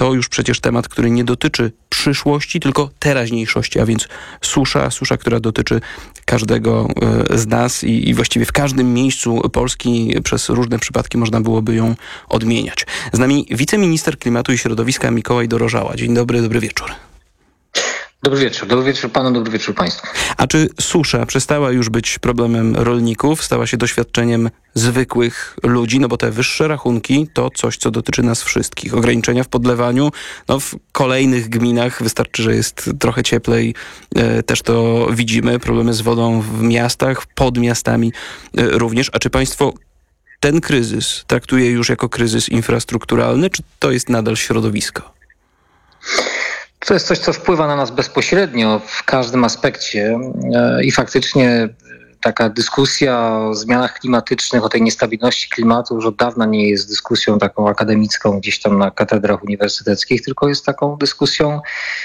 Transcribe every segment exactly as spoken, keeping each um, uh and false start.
to już przecież temat, który nie dotyczy przyszłości, tylko teraźniejszości, a więc susza, susza, która dotyczy każdego z nas i, i właściwie w każdym miejscu Polski przez różne przypadki można byłoby ją odmieniać. Z nami wiceminister klimatu i środowiska Mikołaj Dorożała. Dzień dobry, dobry wieczór. Dobry wieczór. Dobry wieczór panu, dobry wieczór państwu. A czy susza przestała już być problemem rolników, stała się doświadczeniem zwykłych ludzi? No bo te wyższe rachunki to coś, co dotyczy nas wszystkich. Ograniczenia w podlewaniu, no w kolejnych gminach wystarczy, że jest trochę cieplej. E, też to widzimy. Problemy z wodą w miastach, pod miastami e, również. A czy państwo ten kryzys traktuje już jako kryzys infrastrukturalny, czy to jest nadal środowisko? To jest coś, co wpływa na nas bezpośrednio w każdym aspekcie i faktycznie taka dyskusja o zmianach klimatycznych, o tej niestabilności klimatu już od dawna nie jest dyskusją taką akademicką gdzieś tam na katedrach uniwersyteckich, tylko jest taką dyskusją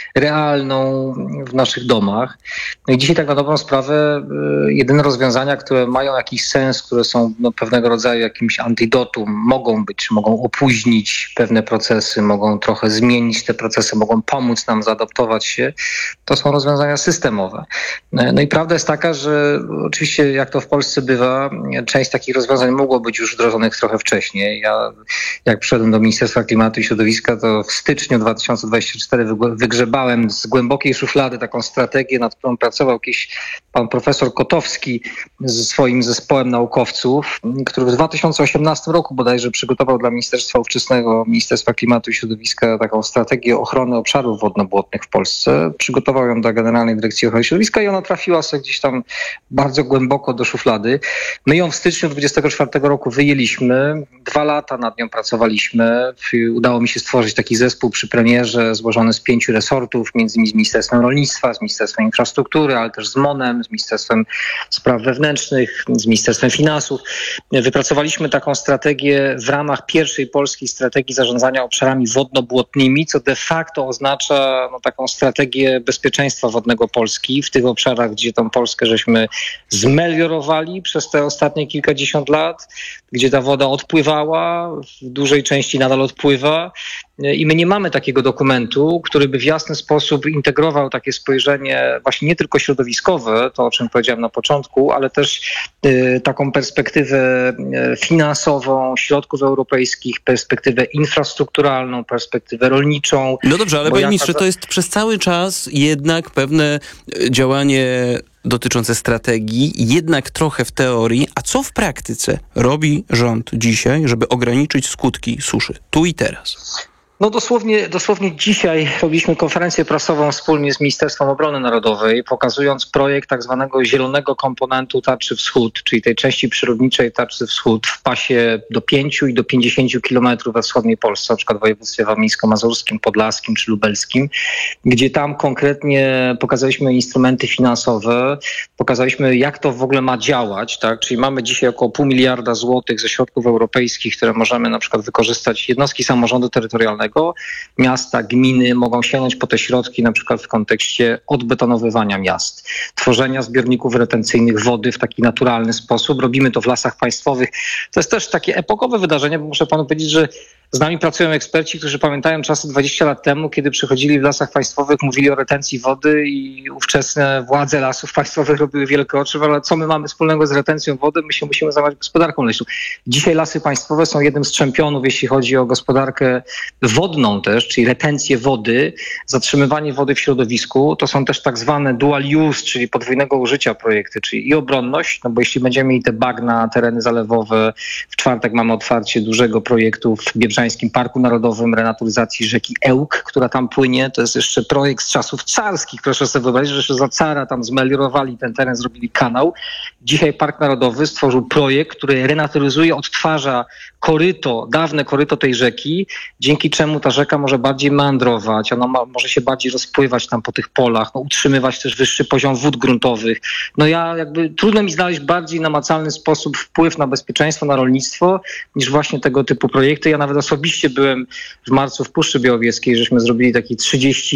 realną w naszych domach. No i dzisiaj tak na dobrą sprawę jedyne rozwiązania, które mają jakiś sens, które są no, pewnego rodzaju jakimś antidotum, mogą być, mogą opóźnić pewne procesy, mogą trochę zmienić te procesy, mogą pomóc nam zaadaptować się, to są rozwiązania systemowe. No i prawda jest taka, że oczywiście jak to w Polsce bywa, część takich rozwiązań mogło być już wdrożonych trochę wcześniej. Ja jak przyszedłem do Ministerstwa Klimatu i Środowiska, to w styczniu dwa tysiące dwudziestego czwartego wygrzebałem z głębokiej szuflady taką strategię, nad którą pracował jakiś pan profesor Kotowski ze swoim zespołem naukowców, który w dwa tysiące osiemnastym roku bodajże przygotował dla Ministerstwa ówczesnego Ministerstwa Klimatu i Środowiska taką strategię ochrony obszarów wodno-błotnych w Polsce. Przygotował ją dla Generalnej Dyrekcji Ochrony Środowiska i ona trafiła sobie gdzieś tam bardzo głęboko do szuflady. My ją w styczniu dwudziestego czwartego roku wyjęliśmy. Dwa lata nad nią pracowaliśmy. Udało mi się stworzyć taki zespół przy premierze złożony z pięciu resortów, między innymi z Ministerstwem Rolnictwa, z Ministerstwem Infrastruktury, ale też z M O N-em, z Ministerstwem Spraw Wewnętrznych, z Ministerstwem Finansów. Wypracowaliśmy taką strategię w ramach pierwszej polskiej strategii zarządzania obszarami wodno-błotnymi, co de facto oznacza no, taką strategię bezpieczeństwa wodnego Polski w tych obszarach, gdzie tą Polskę żeśmy zmeliorowali przez te ostatnie kilkadziesiąt lat, gdzie ta woda odpływała, w dużej części nadal odpływa i my nie mamy takiego dokumentu, który by w jasny sposób integrował takie spojrzenie właśnie nie tylko środowiskowe, to o czym powiedziałem na początku, ale też y, taką perspektywę finansową środków europejskich, perspektywę infrastrukturalną, perspektywę rolniczą. No dobrze, ale panie ja... ministrze, to jest przez cały czas jednak pewne działanie dotyczące strategii, jednak trochę w teorii. A co w praktyce robi rząd dzisiaj, żeby ograniczyć skutki suszy tu i teraz? No dosłownie, dosłownie dzisiaj robiliśmy konferencję prasową wspólnie z Ministerstwem Obrony Narodowej, pokazując projekt tak zwanego zielonego komponentu tarczy wschód, czyli tej części przyrodniczej tarczy wschód w pasie do pięciu i do pięćdziesięciu kilometrów we wschodniej Polsce, na przykład w województwie warmińsko-mazurskim, podlaskim czy lubelskim, gdzie tam konkretnie pokazaliśmy instrumenty finansowe, pokazaliśmy jak to w ogóle ma działać, tak? Czyli mamy dzisiaj około pół miliarda złotych ze środków europejskich, które możemy na przykład wykorzystać, jednostki samorządu terytorialnego, miasta, gminy mogą sięgnąć po te środki na przykład w kontekście odbetonowywania miast, tworzenia zbiorników retencyjnych wody w taki naturalny sposób. Robimy to w Lasach Państwowych. To jest też takie epokowe wydarzenie, bo muszę panu powiedzieć, że z nami pracują eksperci, którzy pamiętają czasy dwadzieścia lat temu, kiedy przychodzili w Lasach Państwowych, mówili o retencji wody i ówczesne władze Lasów Państwowych robiły wielkie oczy, ale co my mamy wspólnego z retencją wody? My się musimy zajmować gospodarką leśną. Dzisiaj Lasy Państwowe są jednym z czempionów, jeśli chodzi o gospodarkę wodną też, czyli retencję wody, zatrzymywanie wody w środowisku. To są też tak zwane dual use, czyli podwójnego użycia projekty, czyli i obronność, no bo jeśli będziemy mieli te bagna, tereny zalewowe, w czwartek mamy otwarcie dużego projektu w Biebrzańskim Parku Narodowym, renaturyzacji rzeki Ełk, która tam płynie. To jest jeszcze projekt z czasów carskich. Proszę sobie wyobrazić, że jeszcze za cara tam zmeliorowali ten teren, zrobili kanał. Dzisiaj Park Narodowy stworzył projekt, który renaturyzuje, odtwarza koryto, dawne koryto tej rzeki, dzięki czemu ta rzeka może bardziej meandrować, ona ma, może się bardziej rozpływać tam po tych polach, no, utrzymywać też wyższy poziom wód gruntowych. No ja jakby trudno mi znaleźć bardziej namacalny sposób wpływ na bezpieczeństwo, na rolnictwo, niż właśnie tego typu projekty. Ja nawet osobiście byłem w marcu w Puszczy Białowieskiej, żeśmy zrobili taki trzydzieści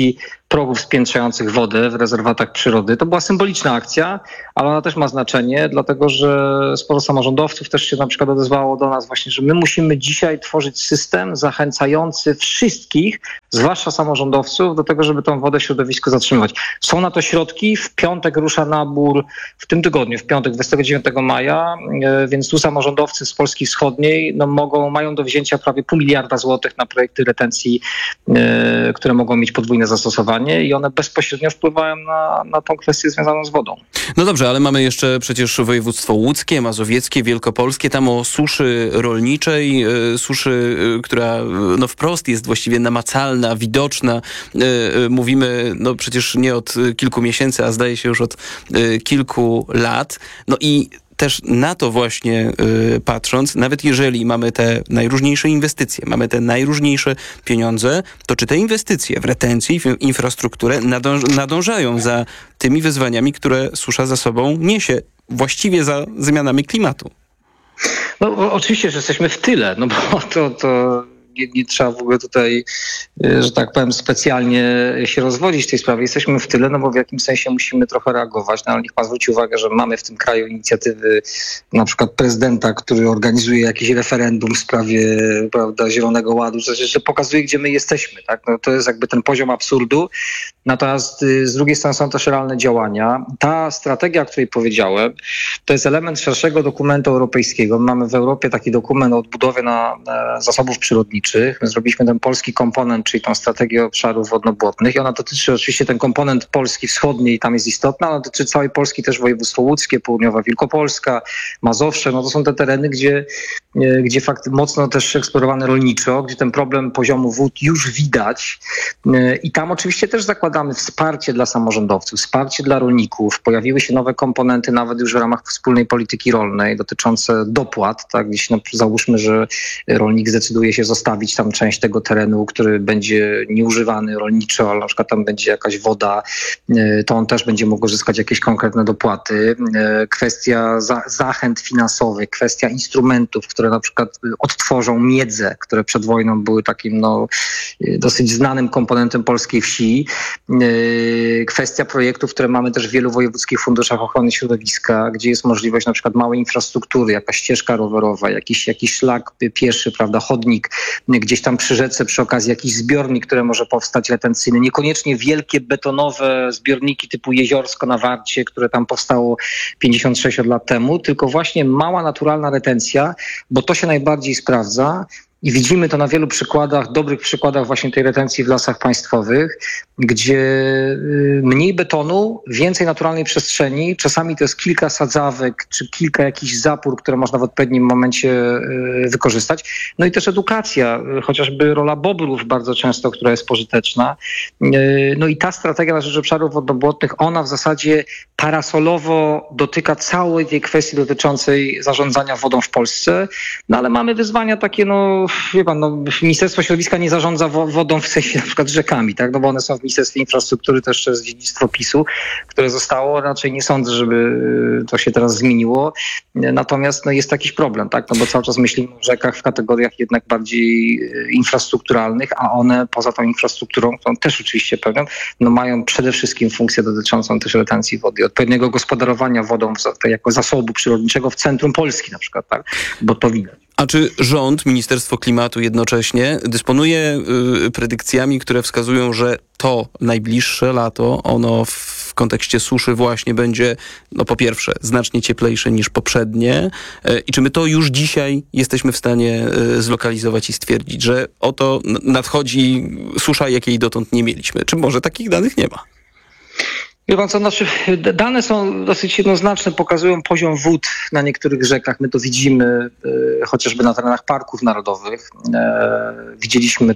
progów spiętrzających wodę w rezerwatach przyrody. To była symboliczna akcja, ale ona też ma znaczenie, dlatego że sporo samorządowców też się na przykład odezwało do nas właśnie, że my musimy dzisiaj tworzyć system zachęcający wszystkich, zwłaszcza samorządowców, do tego, żeby tą wodę w środowisku zatrzymywać. Są na to środki. W piątek rusza nabór, w tym tygodniu, w piątek dwudziestego dziewiątego maja, więc tu samorządowcy z Polski Wschodniej no, mogą, mają do wzięcia prawie pół miliarda złotych na projekty retencji, e, które mogą mieć podwójne zastosowanie i one bezpośrednio wpływają na, na tą kwestię związaną z wodą. No dobrze, ale mamy jeszcze przecież województwo łódzkie, mazowieckie, wielkopolskie, tam o suszy rolniczej, e, suszy, e, która no wprost jest właściwie namacalna, widoczna. E, e, mówimy no przecież nie od kilku miesięcy, a zdaje się już od e, kilku lat. No i też na to właśnie y, patrząc, nawet jeżeli mamy te najróżniejsze inwestycje, mamy te najróżniejsze pieniądze, to czy te inwestycje w retencję, w infrastrukturę nadąż- nadążają za tymi wyzwaniami, które susza za sobą niesie, właściwie za zmianami klimatu? No oczywiście, że jesteśmy w tyle, no bo to... to... Nie, nie trzeba w ogóle tutaj, że tak powiem, specjalnie się rozwodzić w tej sprawie. Jesteśmy w tyle, no bo w jakimś sensie musimy trochę reagować. No ale niech pan zwróci uwagę, że mamy w tym kraju inicjatywy na przykład prezydenta, który organizuje jakieś referendum w sprawie, prawda, Zielonego Ładu, że, że pokazuje, gdzie my jesteśmy. Tak? No, to jest jakby ten poziom absurdu. Natomiast z drugiej strony są też realne działania. Ta strategia, o której powiedziałem, to jest element szerszego dokumentu europejskiego. Mamy w Europie taki dokument o odbudowie na, na zasobów przyrodniczych. My zrobiliśmy ten polski komponent, czyli tą strategię obszarów wodno-błotnych i ona dotyczy oczywiście ten komponent Polski wschodniej, tam jest istotna, ale dotyczy całej Polski, też województwo łódzkie, południowa Wielkopolska, Mazowsze, no to są te tereny, gdzie, gdzie fakt mocno też eksplorowane rolniczo, gdzie ten problem poziomu wód już widać i tam oczywiście też zakładamy wsparcie dla samorządowców, wsparcie dla rolników, pojawiły się nowe komponenty nawet już w ramach wspólnej polityki rolnej dotyczące dopłat, tak, gdzieś no, załóżmy, że rolnik zdecyduje się zostawić tam część tego terenu, który będzie nieużywany rolniczo, ale na przykład tam będzie jakaś woda, to on też będzie mógł uzyskać jakieś konkretne dopłaty. Kwestia za- zachęt finansowych, kwestia instrumentów, które na przykład odtworzą miedzę, które przed wojną były takim no, dosyć znanym komponentem polskiej wsi. Kwestia projektów, które mamy też w wielu wojewódzkich funduszach ochrony środowiska, gdzie jest możliwość na przykład małej infrastruktury, jakaś ścieżka rowerowa, jakiś, jakiś szlak pieszy, prawda, chodnik, gdzieś tam przy rzece, przy okazji jakiś zbiornik, który może powstać retencyjny. Niekoniecznie wielkie betonowe zbiorniki typu Jeziorsko na Warcie, które tam powstało pięćdziesiąt sześć lat temu, tylko właśnie mała naturalna retencja, bo to się najbardziej sprawdza. I widzimy to na wielu przykładach, dobrych przykładach właśnie tej retencji w lasach państwowych, gdzie mniej betonu, więcej naturalnej przestrzeni. Czasami to jest kilka sadzawek, czy kilka jakichś zapór, które można w odpowiednim momencie wykorzystać. No i też edukacja, chociażby rola bobrów bardzo często, która jest pożyteczna. No i ta strategia na rzecz obszarów wodno-błotnych, ona w zasadzie parasolowo dotyka całej tej kwestii dotyczącej zarządzania wodą w Polsce. No ale mamy wyzwania takie, no wie pan, no, Ministerstwo Środowiska nie zarządza wodą w sensie na przykład rzekami, tak? No bo one są w Ministerstwie Infrastruktury, też to jest dziedzictwo PiSu, które zostało. Raczej nie sądzę, żeby to się teraz zmieniło. Natomiast no, jest jakiś problem, tak? No bo cały czas myślimy o rzekach w kategoriach jednak bardziej infrastrukturalnych, a one poza tą infrastrukturą, którą też oczywiście pewien, no mają przede wszystkim funkcję dotyczącą też retencji wody, odpowiedniego gospodarowania wodą jako zasobu przyrodniczego w centrum Polski na przykład, tak? Bo to widać. A czy rząd, Ministerstwo Klimatu jednocześnie dysponuje y, predykcjami, które wskazują, że to najbliższe lato, ono w kontekście suszy właśnie będzie, no po pierwsze, znacznie cieplejsze niż poprzednie y, i czy my to już dzisiaj jesteśmy w stanie y, zlokalizować i stwierdzić, że oto nadchodzi susza, jakiej dotąd nie mieliśmy? Czy może takich danych nie ma? Wie pan co, znaczy, dane są dosyć jednoznaczne, pokazują poziom wód na niektórych rzekach. My to widzimy e, chociażby na terenach parków narodowych. E, widzieliśmy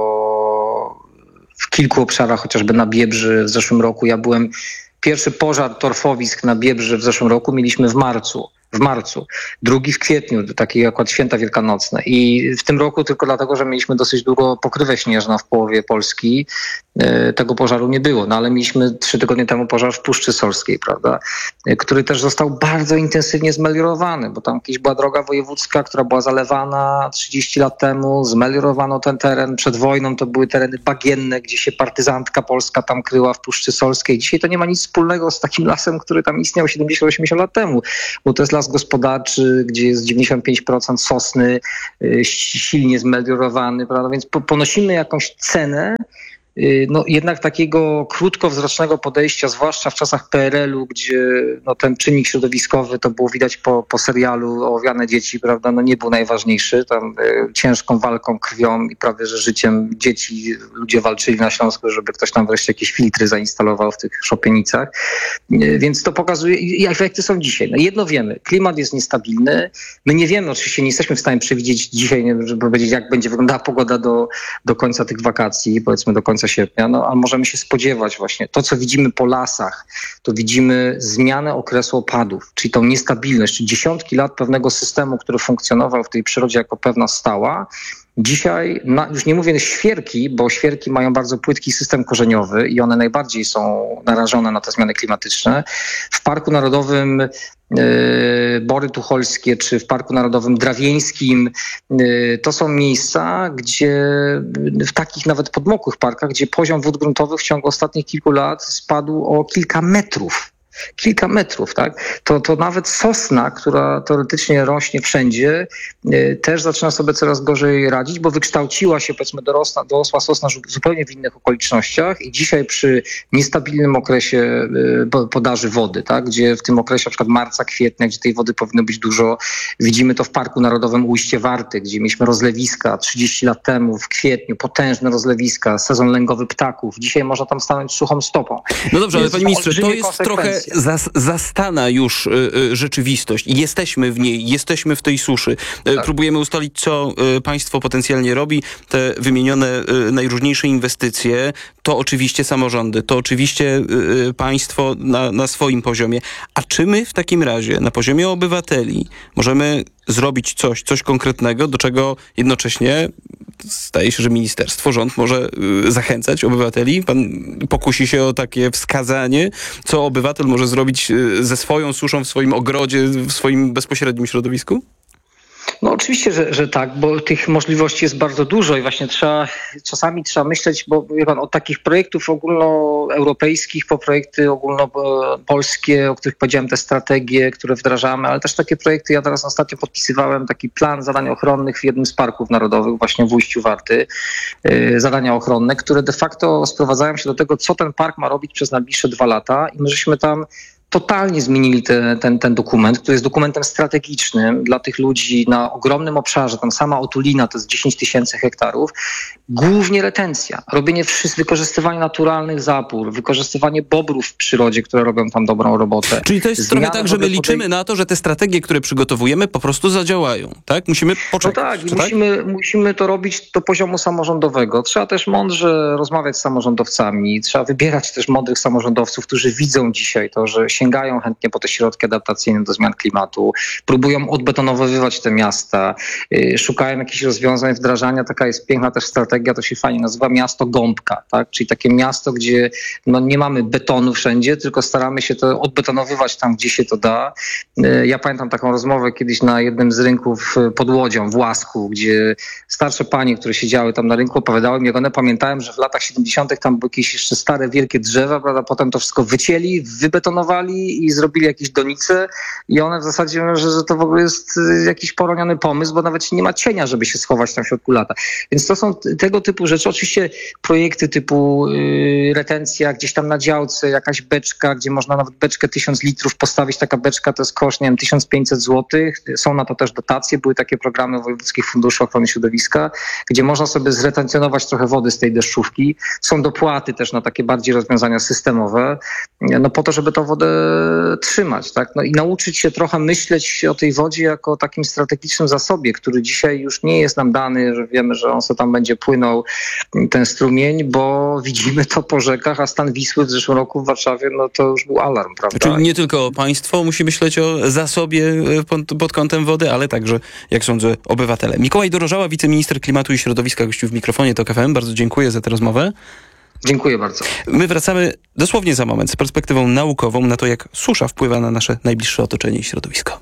to w kilku obszarach, chociażby na Biebrzy w zeszłym roku. Ja byłem, pierwszy pożar torfowisk na Biebrzy w zeszłym roku mieliśmy w marcu. w marcu, drugi w kwietniu, taki akurat święta wielkanocne. I w tym roku tylko dlatego, że mieliśmy dosyć długo pokrywę śnieżną w połowie Polski, tego pożaru nie było. No ale mieliśmy trzy tygodnie temu pożar w Puszczy Solskiej, prawda, który też został bardzo intensywnie zmeliorowany, bo tam jakieś była droga wojewódzka, która była zalewana trzydzieści lat temu, zmeliorowano ten teren. Przed wojną to były tereny bagienne, gdzie się partyzantka polska tam kryła w Puszczy Solskiej. Dzisiaj to nie ma nic wspólnego z takim lasem, który tam istniał siedemdziesiąt osiemdziesiąt lat temu, bo to jest las gospodarczy, gdzie jest dziewięćdziesiąt pięć procent sosny, silnie zmeliorowany, prawda, więc ponosimy jakąś cenę, no jednak takiego krótkowzrocznego podejścia, zwłaszcza w czasach P R L u, gdzie no, ten czynnik środowiskowy, to było widać po, po serialu Ołowiane dzieci, prawda, no nie był najważniejszy. Tam y, ciężką walką, krwią i prawie że życiem dzieci ludzie walczyli na Śląsku, żeby ktoś tam wreszcie jakieś filtry zainstalował w tych szopienicach. Y, więc to pokazuje, i efekty są dzisiaj. No jedno wiemy, klimat jest niestabilny. My nie wiemy, oczywiście nie jesteśmy w stanie przewidzieć dzisiaj, żeby powiedzieć, jak będzie wyglądała pogoda do, do końca tych wakacji, powiedzmy do końca sierpnia, no ale możemy się spodziewać właśnie. To, co widzimy po lasach, to widzimy zmianę okresu opadów, czyli tą niestabilność, czyli dziesiątki lat pewnego systemu, który funkcjonował w tej przyrodzie jako pewna stała. Dzisiaj, na, już nie mówię świerki, bo świerki mają bardzo płytki system korzeniowy i one najbardziej są narażone na te zmiany klimatyczne. W Parku Narodowym yy, Bory Tucholskie czy w Parku Narodowym Drawieńskim yy, to są miejsca, gdzie w takich nawet podmokłych parkach, gdzie poziom wód gruntowych w ciągu ostatnich kilku lat spadł o kilka metrów. Kilka metrów, tak? To, to nawet sosna, która teoretycznie rośnie wszędzie, y, też zaczyna sobie coraz gorzej radzić, bo wykształciła się, powiedzmy, dorosła, dorosła sosna zupełnie w innych okolicznościach i dzisiaj przy niestabilnym okresie y, podaży wody, tak? Gdzie w tym okresie na przykład marca, kwietnia, gdzie tej wody powinno być dużo, widzimy to w Parku Narodowym Ujście Warty, gdzie mieliśmy rozlewiska trzydzieści lat temu w kwietniu, potężne rozlewiska, sezon lęgowy ptaków. Dzisiaj można tam stanąć suchą stopą. No dobrze, ale panie ministrze, to jest konsekwencje. trochę Zas, zastana już y, y, rzeczywistość. Jesteśmy w niej, jesteśmy w tej suszy. Y, tak. Próbujemy ustalić, co y, państwo potencjalnie robi. Te wymienione y, najróżniejsze inwestycje, to oczywiście samorządy, to oczywiście y, państwo na, na swoim poziomie. A czy my w takim razie na poziomie obywateli możemy zrobić coś, coś konkretnego, do czego jednocześnie zdaje się, że ministerstwo, rząd może y, zachęcać obywateli? Pan pokusi się o takie wskazanie, co obywatel może zrobić y, ze swoją suszą w swoim ogrodzie, w swoim bezpośrednim środowisku? No oczywiście, że, że tak, bo tych możliwości jest bardzo dużo i właśnie trzeba, czasami trzeba myśleć, bo wie pan, od takich projektów ogólnoeuropejskich po projekty ogólnopolskie, o których powiedziałem, te strategie, które wdrażamy, ale też takie projekty, ja teraz ostatnio podpisywałem taki plan zadań ochronnych w jednym z parków narodowych, właśnie w Ujściu Warty, yy, zadania ochronne, które de facto sprowadzają się do tego, co ten park ma robić przez najbliższe dwa lata i my żeśmy tam totalnie zmienili te, ten, ten dokument, który jest dokumentem strategicznym dla tych ludzi na ogromnym obszarze. Tam sama Otulina to jest dziesięć tysięcy hektarów. Głównie retencja, robienie wszystkich, wykorzystywanie naturalnych zapór, wykorzystywanie bobrów w przyrodzie, które robią tam dobrą robotę. Czyli to jest Zmiana trochę tak, że my liczymy podej- na to, że te strategie, które przygotowujemy, po prostu zadziałają, tak? Musimy poczekać. No tak, i tak? musimy, musimy to robić do poziomu samorządowego. Trzeba też mądrze rozmawiać z samorządowcami, trzeba wybierać też mądrych samorządowców, którzy widzą dzisiaj to, że sięgają chętnie po te środki adaptacyjne do zmian klimatu, próbują odbetonowywać te miasta, yy, szukają jakichś rozwiązań wdrażania. Taka jest piękna też strategia, to się fajnie nazywa miasto gąbka, tak? Czyli takie miasto, gdzie no, nie mamy betonu wszędzie, tylko staramy się to odbetonowywać tam, gdzie się to da. Yy, ja pamiętam taką rozmowę kiedyś na jednym z rynków pod Łodzią, w Łasku, gdzie starsze panie, które siedziały tam na rynku, opowiadały mi, jak one pamiętają, że w latach siedemdziesiątych tam były jakieś jeszcze stare, wielkie drzewa, prawda? Potem to wszystko wycięli, wybetonowali i zrobili jakieś donice i one w zasadzie mówią, że, że to w ogóle jest jakiś poroniony pomysł, bo nawet nie ma cienia, żeby się schować tam w środku lata. Więc to są t- tego typu rzeczy. Oczywiście projekty typu yy, retencja gdzieś tam na działce, jakaś beczka, gdzie można nawet beczkę tysiąc litrów postawić. Taka beczka to jest koszt, nie wiem, tysiąc pięćset złotych. Są na to też dotacje. Były takie programy wojewódzkich funduszy ochrony środowiska, gdzie można sobie zretencjonować trochę wody z tej deszczówki. Są dopłaty też na takie bardziej rozwiązania systemowe, no po to, żeby tą wodę e, trzymać, tak? No i nauczyć się trochę myśleć o tej wodzie jako o takim strategicznym zasobie, który dzisiaj już nie jest nam dany, że wiemy, że on sobie tam będzie płynął, ten strumień, bo widzimy to po rzekach, a stan Wisły w zeszłym roku w Warszawie, no to już był alarm, prawda? Czyli nie tylko państwo musi myśleć o zasobie pod, pod kątem wody, ale także, jak sądzę, obywatele. Mikołaj Dorożała, wiceminister klimatu i środowiska, gościł w mikrofonie TOK F M. Bardzo dziękuję za tę rozmowę. Dziękuję bardzo. My wracamy dosłownie za moment z perspektywą naukową na to, jak susza wpływa na nasze najbliższe otoczenie i środowisko.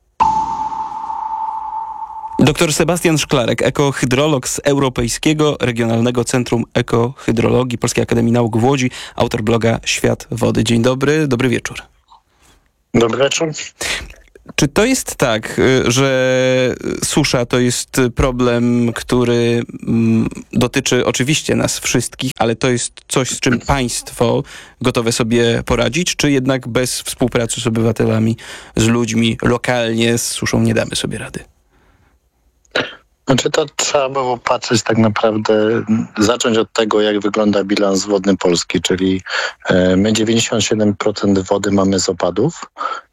Doktor Sebastian Szklarek, ekohydrolog z Europejskiego Regionalnego Centrum Ekohydrologii Polskiej Akademii Nauk w Łodzi, autor bloga Świat Wody. Dzień dobry, dobry wieczór. Dobry wieczór. Czy to jest tak, że susza to jest problem, który mm, dotyczy oczywiście nas wszystkich, ale to jest coś, z czym państwo gotowe sobie poradzić, czy jednak bez współpracy z obywatelami, z ludźmi lokalnie z suszą nie damy sobie rady? Znaczy to trzeba było patrzeć tak naprawdę, zacząć od tego, jak wygląda bilans wodny Polski, czyli my dziewięćdziesiąt siedem procent wody mamy z opadów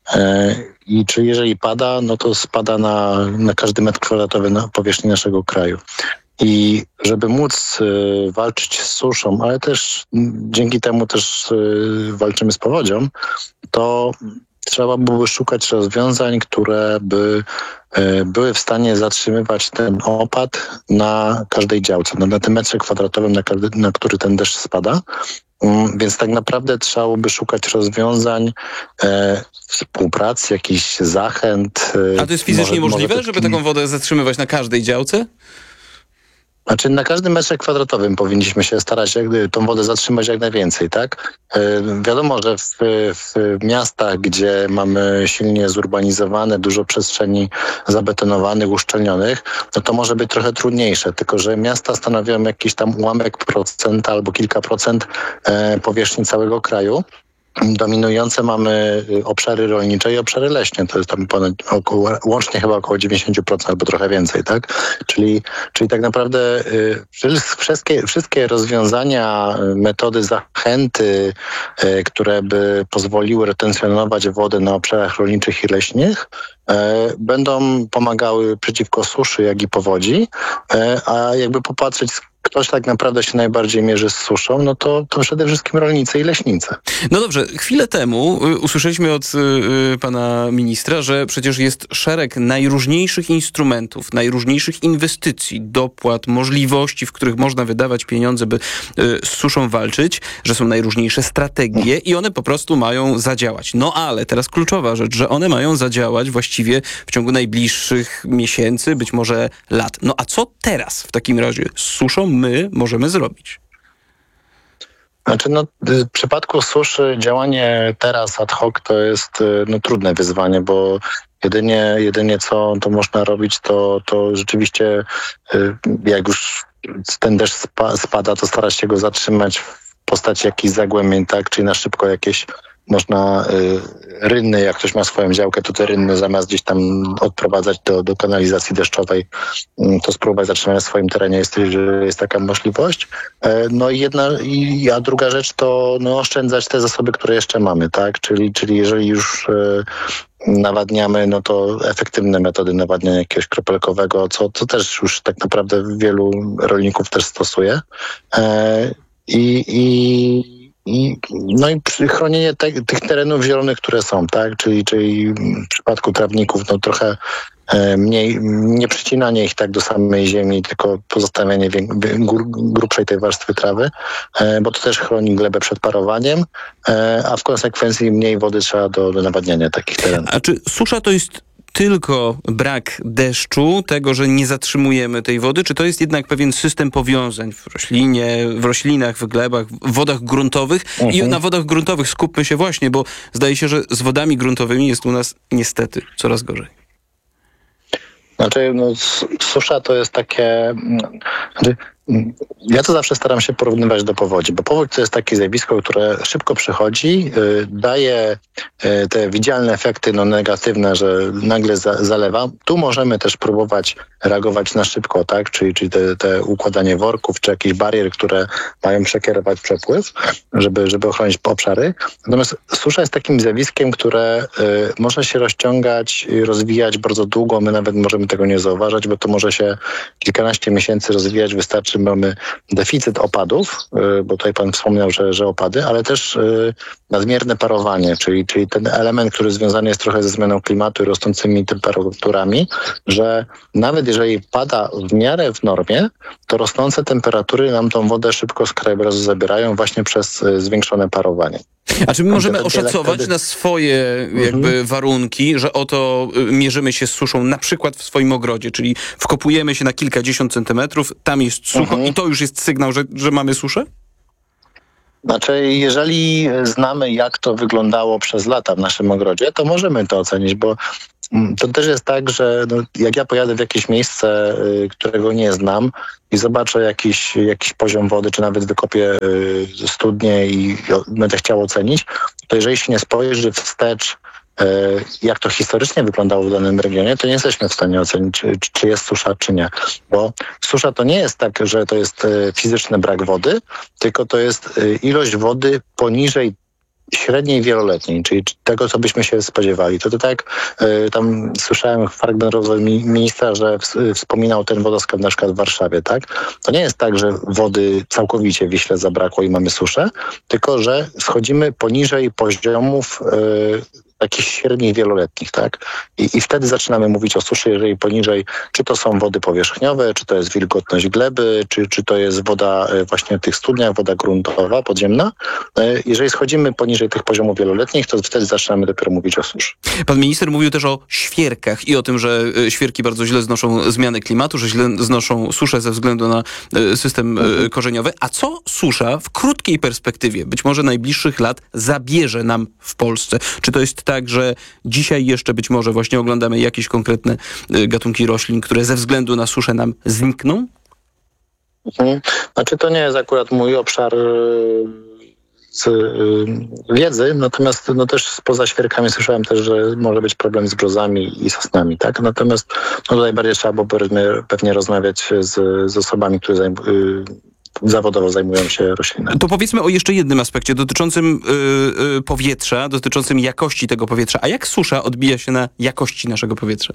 i czy jeżeli pada, no to spada na, na każdy metr kwadratowy na powierzchni naszego kraju. I żeby móc y, walczyć z suszą, ale też m, dzięki temu też y, walczymy z powodzią, to trzeba byłoby szukać rozwiązań, które by y, były w stanie zatrzymywać ten opad na każdej działce, no, na tym metrze kwadratowym, na, każdy, na który ten deszcz spada. Um, więc tak naprawdę trzeba by szukać rozwiązań, e, współpracy, jakichś zachęt. A to jest fizycznie może, możliwe, może żeby taką wodę zatrzymywać na każdej działce? Znaczy na każdym metrze kwadratowym powinniśmy się starać jakby tą wodę zatrzymać jak najwięcej, tak? Yy, wiadomo, że w, w miastach, gdzie mamy silnie zurbanizowane, dużo przestrzeni zabetonowanych, uszczelnionych, no to może być trochę trudniejsze, tylko że miasta stanowią jakiś tam ułamek procenta albo kilka procent e, powierzchni całego kraju. Dominujące mamy obszary rolnicze i obszary leśne. To jest tam ponad około, łącznie chyba około dziewięćdziesiąt procent albo trochę więcej, tak? Czyli, czyli tak naprawdę y, wszystkie, wszystkie rozwiązania, metody zachęty, y, które by pozwoliły retencjonować wodę na obszarach rolniczych i leśnych, y, będą pomagały przeciwko suszy, jak i powodzi, y, a jakby popatrzeć, ktoś tak naprawdę się najbardziej mierzy z suszą, no to, to przede wszystkim rolnicy i leśnicy. No dobrze, chwilę temu y, usłyszeliśmy od y, pana ministra, że przecież jest szereg najróżniejszych instrumentów, najróżniejszych inwestycji, dopłat, możliwości, w których można wydawać pieniądze, by y, z suszą walczyć, że są najróżniejsze strategie i one po prostu mają zadziałać. No ale teraz kluczowa rzecz, że one mają zadziałać właściwie w ciągu najbliższych miesięcy, być może lat. No a co teraz w takim razie z suszą my możemy zrobić? Znaczy, no, w przypadku suszy działanie teraz ad hoc to jest no, trudne wyzwanie, bo jedynie, jedynie co to można robić, to, to rzeczywiście jak już ten deszcz spa, spada, to starać się go zatrzymać w postaci jakichś zagłębień, tak? Czyli na szybko jakieś można y, rynny, jak ktoś ma swoją działkę, to te rynny zamiast gdzieś tam odprowadzać do, do kanalizacji deszczowej, y, to spróbować zatrzymać na swoim terenie, jest, jest taka możliwość. Y, no i jedna, i, a druga rzecz to no, oszczędzać te zasoby, które jeszcze mamy, tak? Czyli, czyli jeżeli już y, nawadniamy, no to efektywne metody nawadniania jakiegoś kropelkowego, co, co też już tak naprawdę wielu rolników też stosuje. Y, i, i I, no i chronienie te, tych terenów zielonych, które są, tak? Czyli, czyli w przypadku trawników no trochę e, mniej, nie przycinanie ich tak do samej ziemi, tylko pozostawianie wiek, gór, grubszej tej warstwy trawy, e, bo to też chroni glebę przed parowaniem, e, a w konsekwencji mniej wody trzeba do, do nawadniania takich terenów. A czy susza to jest tylko brak deszczu, tego, że nie zatrzymujemy tej wody, czy to jest jednak pewien system powiązań w roślinie, w roślinach, w glebach, w wodach gruntowych? Mhm. I na wodach gruntowych skupmy się właśnie, bo zdaje się, że z wodami gruntowymi jest u nas niestety coraz gorzej. Znaczy, no, susza to jest takie... Znaczy, Ja to zawsze staram się porównywać do powodzi, bo powódź to jest takie zjawisko, które szybko przychodzi, y, daje y, te widzialne efekty no, negatywne, że nagle za, zalewa. Tu możemy też próbować reagować na szybko, tak? Czyli, czyli te, te układanie worków, czy jakieś barier, które mają przekierować przepływ, żeby, żeby ochronić obszary. Natomiast susza jest takim zjawiskiem, które y, może się rozciągać i rozwijać bardzo długo. My nawet możemy tego nie zauważać, bo to może się kilkanaście miesięcy rozwijać. Wystarczy, mamy deficyt opadów, y, bo tutaj pan wspomniał, że, że opady, ale też y, nadmierne parowanie, czyli, czyli ten element, który związany jest trochę ze zmianą klimatu i rosnącymi temperaturami, że nawet jeżeli pada w miarę w normie, to rosnące temperatury nam tą wodę szybko z krajobrazu zabierają właśnie przez y, zwiększone parowanie. A czy my możemy Wtedy- oszacować wtedy- na swoje jakby Mhm. warunki, że oto y, mierzymy się z suszą na przykład w swoim ogrodzie, czyli wkopujemy się na kilkadziesiąt centymetrów, tam jest sucho Mhm. i to już jest sygnał, że, że mamy suszę? Znaczy, jeżeli znamy, jak to wyglądało przez lata w naszym ogrodzie, to możemy to ocenić, bo mm, to też jest tak, że no, jak ja pojadę w jakieś miejsce, y, którego nie znam i zobaczę jakiś, jakiś poziom wody, czy nawet wykopię y, studnię i o, będę chciał ocenić, to jeżeli się nie spojrzy wstecz, y, jak to historycznie wyglądało w danym regionie, to nie jesteśmy w stanie ocenić, czy, czy jest susza, czy nie. Bo susza to nie jest tak, że to jest y, fizyczny brak wody, tylko to jest y, ilość wody poniżej średniej wieloletniej, czyli tego, co byśmy się spodziewali. To, to tak, y, tam słyszałem fragment rozwoju mi- ministra, że w, y, wspominał ten wodoskap na przykład w Warszawie, tak? To nie jest tak, że wody całkowicie w Wiśle zabrakło i mamy suszę, tylko że schodzimy poniżej poziomów y, takich średnich wieloletnich, tak? I, I wtedy zaczynamy mówić o suszy, jeżeli poniżej, czy to są wody powierzchniowe, czy to jest wilgotność gleby, czy, czy to jest woda e, właśnie w tych studniach, woda gruntowa, podziemna. E, Jeżeli schodzimy poniżej tych poziomów wieloletnich, to wtedy zaczynamy dopiero mówić o suszy. Pan minister mówił też o świerkach i o tym, że y, świerki bardzo źle znoszą zmiany klimatu, że źle znoszą suszę ze względu na y, system y, korzeniowy. A co susza w krótkiej perspektywie, być może najbliższych lat, zabierze nam w Polsce? Czy to jest tak, że dzisiaj jeszcze być może właśnie oglądamy jakieś konkretne y, gatunki roślin, które ze względu na suszę nam znikną? Mhm. Znaczy to nie jest akurat mój obszar y, z, y, wiedzy, natomiast no też poza świerkami słyszałem też, że może być problem z brzozami i sosnami, tak? Natomiast no tutaj bardziej trzeba było pewnie, pewnie rozmawiać z, z osobami, które zajm- y, zawodowo zajmują się roślinami. To powiedzmy o jeszcze jednym aspekcie dotyczącym y, y, powietrza, dotyczącym jakości tego powietrza. A jak susza odbija się na jakości naszego powietrza?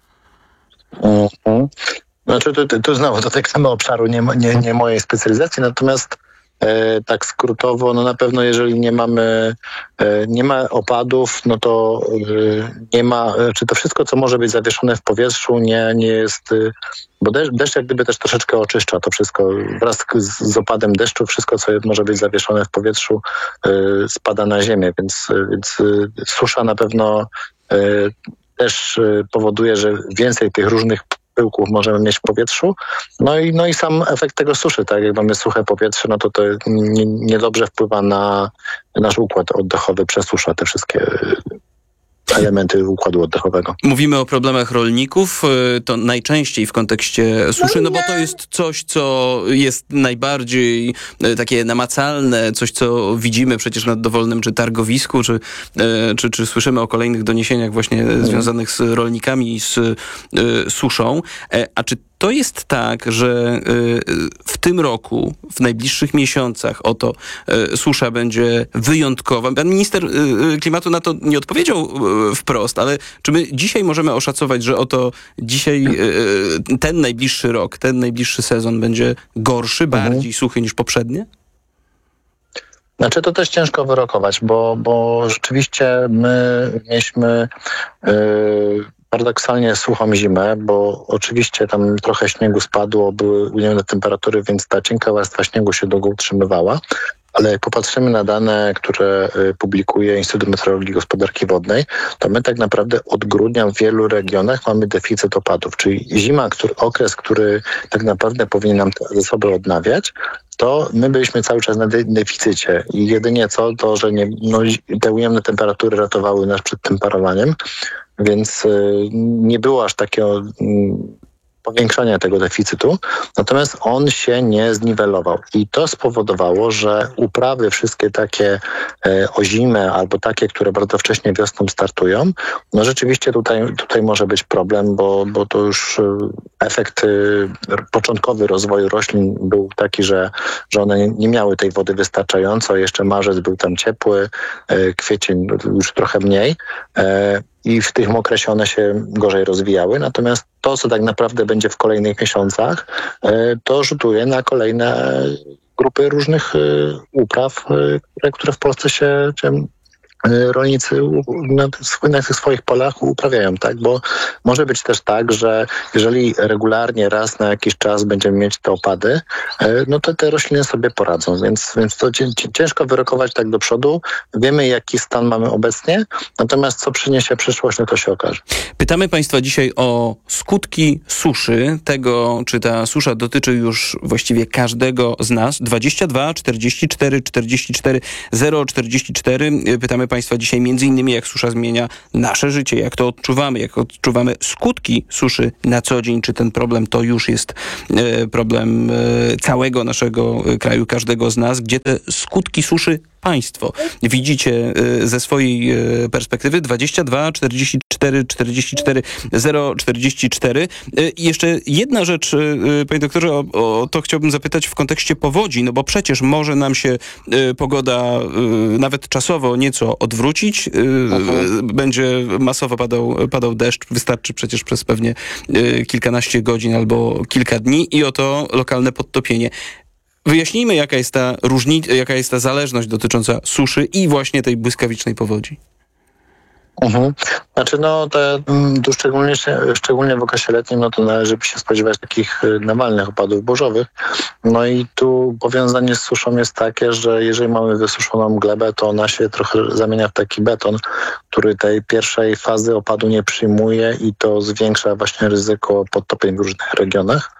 Mhm. Znaczy to, to, to znowu dotykamy obszaru nie, nie, nie mojej specjalizacji, natomiast e, tak skrótowo, no na pewno jeżeli nie mamy, e, nie ma opadów, no to e, nie ma, e, czy to wszystko, co może być zawieszone w powietrzu, nie, nie jest, e, bo deszcz, deszcz jak gdyby też troszeczkę oczyszcza to wszystko, wraz z, z opadem deszczu, wszystko, co może być zawieszone w powietrzu, e, spada na ziemię, więc, e, więc e, susza na pewno e, też e, powoduje, że więcej tych różnych pyłków możemy mieć w powietrzu. No i, no i sam efekt tego suszy, tak? Jak mamy suche powietrze, no to to nie- niedobrze wpływa na nasz układ oddechowy, przesusza te wszystkie elementy układu oddechowego. Mówimy o problemach rolników, y, to najczęściej w kontekście suszy, no bo to jest coś, co jest najbardziej y, takie namacalne, coś, co widzimy przecież na dowolnym czy targowisku, czy, y, czy, czy słyszymy o kolejnych doniesieniach właśnie związanych z rolnikami i z y, suszą. E, A czy to jest tak, że y, w tym roku, w najbliższych miesiącach oto y, susza będzie wyjątkowa? Pan minister y, y, klimatu na to nie odpowiedział y, wprost, ale czy my dzisiaj możemy oszacować, że oto dzisiaj y, y, ten najbliższy rok, ten najbliższy sezon będzie gorszy, bardziej suchy niż poprzednie? Znaczy to też ciężko wyrokować, bo, bo rzeczywiście my mieliśmy yy, paradoksalnie suchą zimę, bo oczywiście tam trochę śniegu spadło, były ujemne temperatury, więc ta cienka warstwa śniegu się długo utrzymywała. Ale jak popatrzymy na dane, które y, publikuje Instytut Meteorologii i Gospodarki Wodnej, to my tak naprawdę od grudnia w wielu regionach mamy deficyt opadów, czyli zima, który, okres, który tak naprawdę powinien nam te zasoby odnawiać, to my byliśmy cały czas na de- deficycie i jedynie co, to, że nie, no, te ujemne temperatury ratowały nas przed tym parowaniem, więc y, nie było aż takiego... Y, powiększania tego deficytu, natomiast on się nie zniwelował i to spowodowało, że uprawy wszystkie takie e, ozime albo takie, które bardzo wcześnie wiosną startują, no rzeczywiście tutaj, tutaj może być problem, bo, bo to już efekt e, początkowy rozwoju roślin był taki, że, że one nie, nie miały tej wody wystarczająco, jeszcze marzec był tam ciepły, e, kwiecień już trochę mniej, e, i w tym okresie one się gorzej rozwijały. Natomiast to, co tak naprawdę będzie w kolejnych miesiącach, to rzutuje na kolejne grupy różnych upraw, które, które w Polsce się, się rolnicy na, na tych swoich polach uprawiają, tak? Bo może być też tak, że jeżeli regularnie raz na jakiś czas będziemy mieć te opady, no to te rośliny sobie poradzą, więc, więc to ciężko wyrokować tak do przodu. Wiemy, jaki stan mamy obecnie, natomiast co przyniesie przyszłość, no to się okaże. Pytamy Państwa dzisiaj o skutki suszy, tego, czy ta susza dotyczy już właściwie każdego z nas. dwadzieścia dwa czterdzieści cztery czterdzieści cztery zero czterdzieści cztery. Pytamy Państwa dzisiaj między innymi, jak susza zmienia nasze życie, jak to odczuwamy, jak odczuwamy skutki suszy na co dzień, czy ten problem to już jest e, problem e, całego naszego kraju, każdego z nas, gdzie te skutki suszy Państwo widzicie e, ze swojej e, perspektywy. dwadzieścia dwa czterdzieści cztery czterdzieści cztery zero czterdzieści cztery. E, I jeszcze jedna rzecz, e, panie doktorze, o, o to chciałbym zapytać w kontekście powodzi, no bo przecież może nam się e, pogoda e, nawet czasowo nieco odwrócić. Mhm. Będzie masowo padał, padał deszcz. Wystarczy przecież przez pewnie kilkanaście godzin albo kilka dni i oto lokalne podtopienie. Wyjaśnijmy, jaka jest ta różnica, jaka jest ta zależność dotycząca suszy i właśnie tej błyskawicznej powodzi. Mhm. Znaczy no, te, tu szczególnie, szczególnie w okresie letnim, no to należy by się spodziewać takich nawalnych opadów burzowych. No i tu powiązanie z suszą jest takie, że jeżeli mamy wysuszoną glebę, to ona się trochę zamienia w taki beton, który tej pierwszej fazy opadu nie przyjmuje i to zwiększa właśnie ryzyko podtopień w różnych regionach.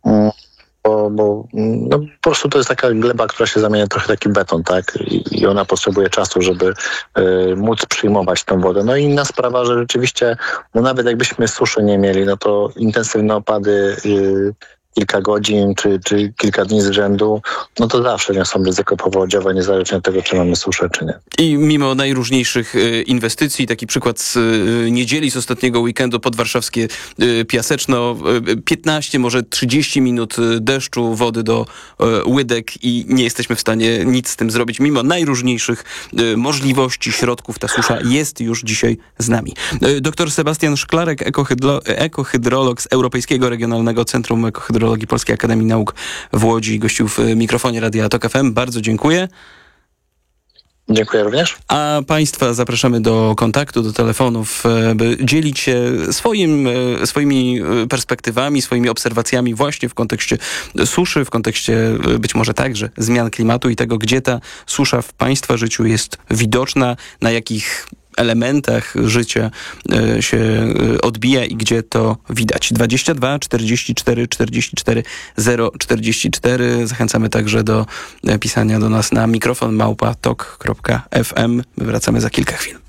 Bo, bo no, po prostu to jest taka gleba, która się zamienia trochę w taki beton, tak? I, i ona potrzebuje czasu, żeby y, móc przyjmować tą wodę. No i inna sprawa, że rzeczywiście, no nawet jakbyśmy suszy nie mieli, no to intensywne opady y, kilka godzin czy, czy kilka dni z rzędu, no to zawsze niosą ryzyko powodziowe, niezależnie od tego, czy mamy suszę, czy nie. I mimo najróżniejszych y, inwestycji, taki przykład z y, niedzieli, z ostatniego weekendu, podwarszawskie y, Piaseczno, y, piętnaście, może trzydzieści minut y, deszczu, wody do y, łydek i nie jesteśmy w stanie nic z tym zrobić. Mimo najróżniejszych y, możliwości, środków, ta susza jest już dzisiaj z nami. Y, doktor Sebastian Szklarek, ekohydro, ekohydrolog z Europejskiego Regionalnego Centrum Ekohydrologii Polskiej Akademii Nauk w Łodzi, gościł w mikrofonie Radia Tok F M. Bardzo dziękuję. Dziękuję również. A Państwa zapraszamy do kontaktu, do telefonów, by dzielić się swoim, swoimi perspektywami, swoimi obserwacjami właśnie w kontekście suszy, w kontekście być może także zmian klimatu i tego, gdzie ta susza w Państwa życiu jest widoczna, na jakich elementach życia y, się y, odbija i gdzie to widać. dwadzieścia dwa czterdzieści cztery czterdzieści cztery zero czterdzieści cztery. Zachęcamy także do y, pisania do nas na mikrofon małpa tok kropka f m. My wracamy za kilka chwil.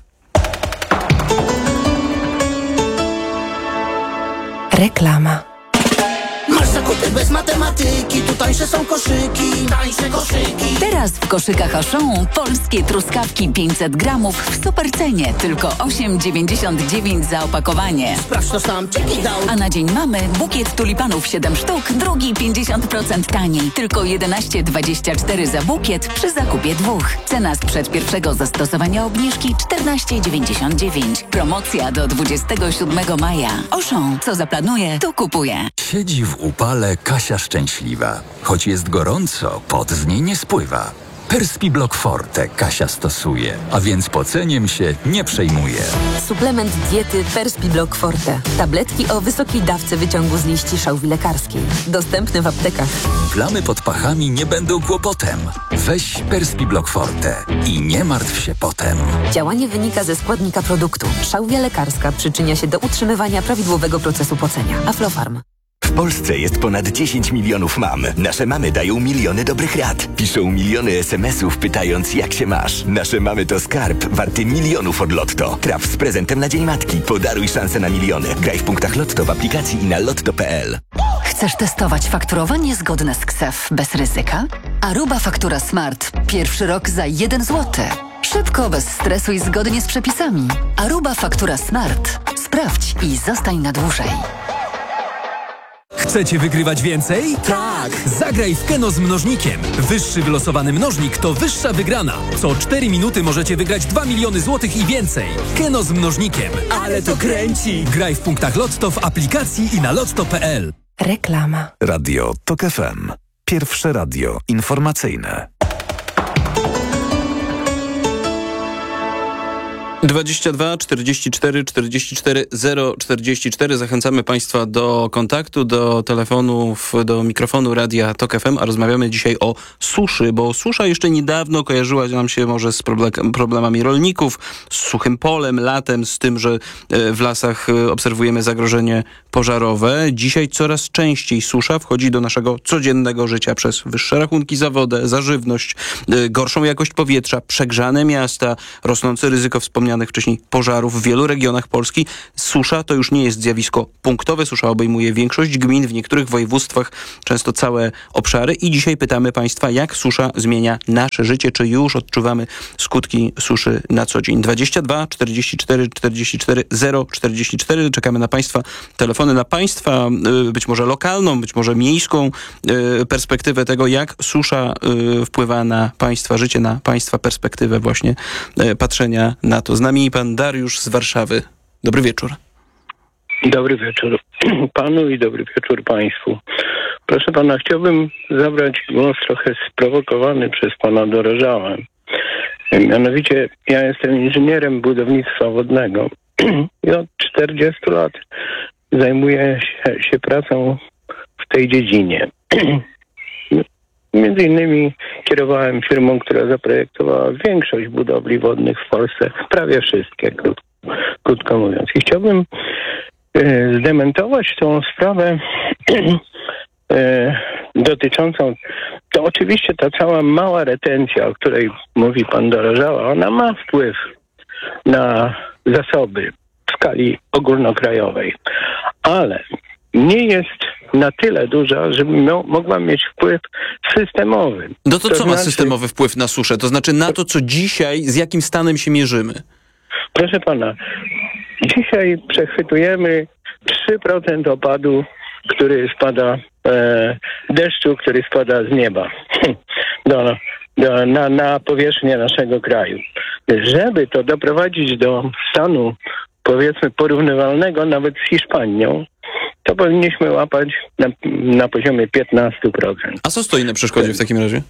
Reklama. Masz zakupy bez matematyki, tu tańsze są koszyki, tańsze koszyki. Teraz w koszykach Auchan polskie truskawki pięćset gramów w supercenie, tylko osiem dziewięćdziesiąt dziewięć za opakowanie. Sprawdź to sam, check it out. A na dzień mamy bukiet tulipanów siedem sztuk, drugi pięćdziesiąt procent taniej, tylko jedenaście dwadzieścia cztery za bukiet przy zakupie dwóch. Cena sprzed pierwszego zastosowania obniżki czternaście dziewięćdziesiąt dziewięć. Promocja do dwudziestego siódmego maja. Auchan, co zaplanuje, to kupuje. Siedzi w upale Kasia szczęśliwa. Choć jest gorąco, pot z niej nie spływa. Perspiblock Forte Kasia stosuje, a więc poceniem się nie przejmuje. Suplement diety Perspiblock Forte. Tabletki o wysokiej dawce wyciągu z liści szałwi lekarskiej. Dostępny w aptekach. Plamy pod pachami nie będą kłopotem. Weź Perspiblock Forte i nie martw się potem. Działanie wynika ze składnika produktu. Szałwia lekarska przyczynia się do utrzymywania prawidłowego procesu pocenia. Aflofarm. W Polsce jest ponad dziesięć milionów mam. Nasze mamy dają miliony dobrych rad. Piszą miliony es em esów pytając, jak się masz. Nasze mamy to skarb warty milionów od Lotto. Traf z prezentem na Dzień Matki. Podaruj szansę na miliony. Graj w punktach Lotto w aplikacji i na lotto kropka pe el. Chcesz testować fakturowanie zgodne z K S E F bez ryzyka? Aruba Faktura Smart. Pierwszy rok za jeden złoty. Szybko, bez stresu i zgodnie z przepisami. Aruba Faktura Smart. Sprawdź i zostań na dłużej. Chcecie wygrywać więcej? Tak! Zagraj w Keno z mnożnikiem. Wyższy wylosowany mnożnik to wyższa wygrana. Co cztery minuty możecie wygrać dwa miliony złotych i więcej. Keno z mnożnikiem. Ale to kręci! Graj w punktach Lotto w aplikacji i na lotto kropka pe el. Reklama. Radio Tok F M. Pierwsze radio informacyjne. dwadzieścia dwa czterdzieści cztery czterdzieści cztery zero czterdzieści cztery. Zachęcamy Państwa do kontaktu, do telefonów, do mikrofonu Radia Tok F M, a rozmawiamy dzisiaj o suszy, bo susza jeszcze niedawno kojarzyła nam się może z problemami rolników, z suchym polem, latem, z tym, że w lasach obserwujemy zagrożenie pożarowe. Dzisiaj coraz częściej susza wchodzi do naszego codziennego życia przez wyższe rachunki za wodę, za żywność, gorszą jakość powietrza, przegrzane miasta, rosnące ryzyko wspomnianych wcześniej pożarów w wielu regionach Polski. Susza to już nie jest zjawisko punktowe. Susza obejmuje większość gmin, w niektórych województwach często całe obszary. I dzisiaj pytamy Państwa, jak susza zmienia nasze życie, czy już odczuwamy skutki suszy na co dzień. dwadzieścia dwa czterdzieści cztery czterdzieści cztery zero czterdzieści cztery. Czekamy na Państwa telefony, na Państwa być może lokalną, być może miejską perspektywę tego, jak susza wpływa na Państwa życie, na Państwa perspektywę właśnie patrzenia na to. Z nami pan Dariusz z Warszawy. Dobry wieczór. Dobry wieczór panu i dobry wieczór państwu. Proszę pana, chciałbym zabrać głos trochę sprowokowany przez pana Dorożała. Mianowicie ja jestem inżynierem budownictwa wodnego i od czterdziestu lat zajmuję się, się pracą w tej dziedzinie. Między innymi kierowałem firmą, która zaprojektowała większość budowli wodnych w Polsce, prawie wszystkie, krótko, krótko mówiąc. I chciałbym e, zdementować tą sprawę e, dotyczącą, to oczywiście ta cała mała retencja, o której mówi pan Dorożała, ona ma wpływ na zasoby w skali ogólnokrajowej, ale nie jest na tyle duża, żeby mo- mogła mieć wpływ systemowy. No to, to co znaczy, ma systemowy wpływ na suszę? To znaczy na to, co dzisiaj, z jakim stanem się mierzymy? Proszę pana, dzisiaj przechwytujemy trzy procent opadu, który spada, e, deszczu, który spada z nieba do, do, na, na powierzchnię naszego kraju. Żeby to doprowadzić do stanu, powiedzmy, porównywalnego nawet z Hiszpanią, to powinniśmy łapać na, na poziomie piętnaście procent. A co stoi na przeszkodzie w takim razie?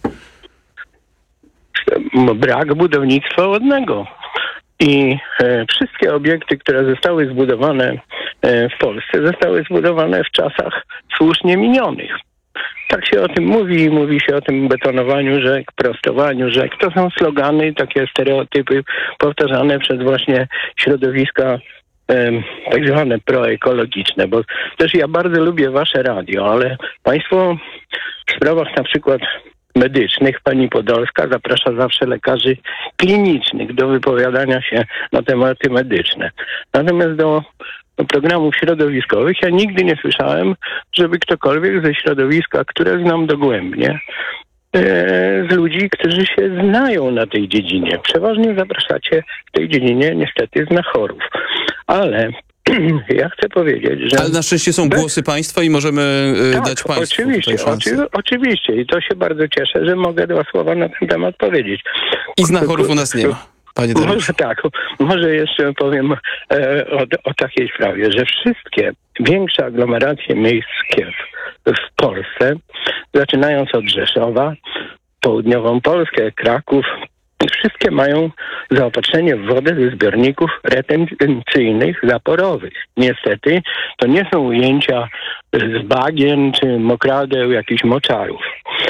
Brak budownictwa wodnego. I e, wszystkie obiekty, które zostały zbudowane e, w Polsce, zostały zbudowane w czasach słusznie minionych. Tak się o tym mówi i mówi się o tym betonowaniu rzek, prostowaniu rzek. To są slogany, takie stereotypy powtarzane przez właśnie środowiska tak zwane proekologiczne, bo też ja bardzo lubię wasze radio, ale państwo w sprawach na przykład medycznych, pani Podolska zaprasza zawsze lekarzy klinicznych do wypowiadania się na tematy medyczne. Natomiast do, do programów środowiskowych ja nigdy nie słyszałem, żeby ktokolwiek ze środowiska, które znam dogłębnie, z ludzi, którzy się znają na tej dziedzinie. Przeważnie zapraszacie w tej dziedzinie niestety znachorów. Ale ja chcę powiedzieć, że... Ale na szczęście są bez... głosy państwa i możemy y, tak, dać państwu oczywiście, oczy, oczywiście. I to się bardzo cieszę, że mogę dwa słowa na ten temat powiedzieć. I znachorów u nas nie ma. Panie może tak, może jeszcze powiem e, o, o takiej sprawie, że wszystkie większe aglomeracje miejskie w, w Polsce, zaczynając od Rzeszowa, południową Polskę, Kraków, wszystkie mają zaopatrzenie w wodę ze zbiorników retencyjnych, zaporowych. Niestety to nie są ujęcia z bagien czy mokradeł, jakichś moczarów.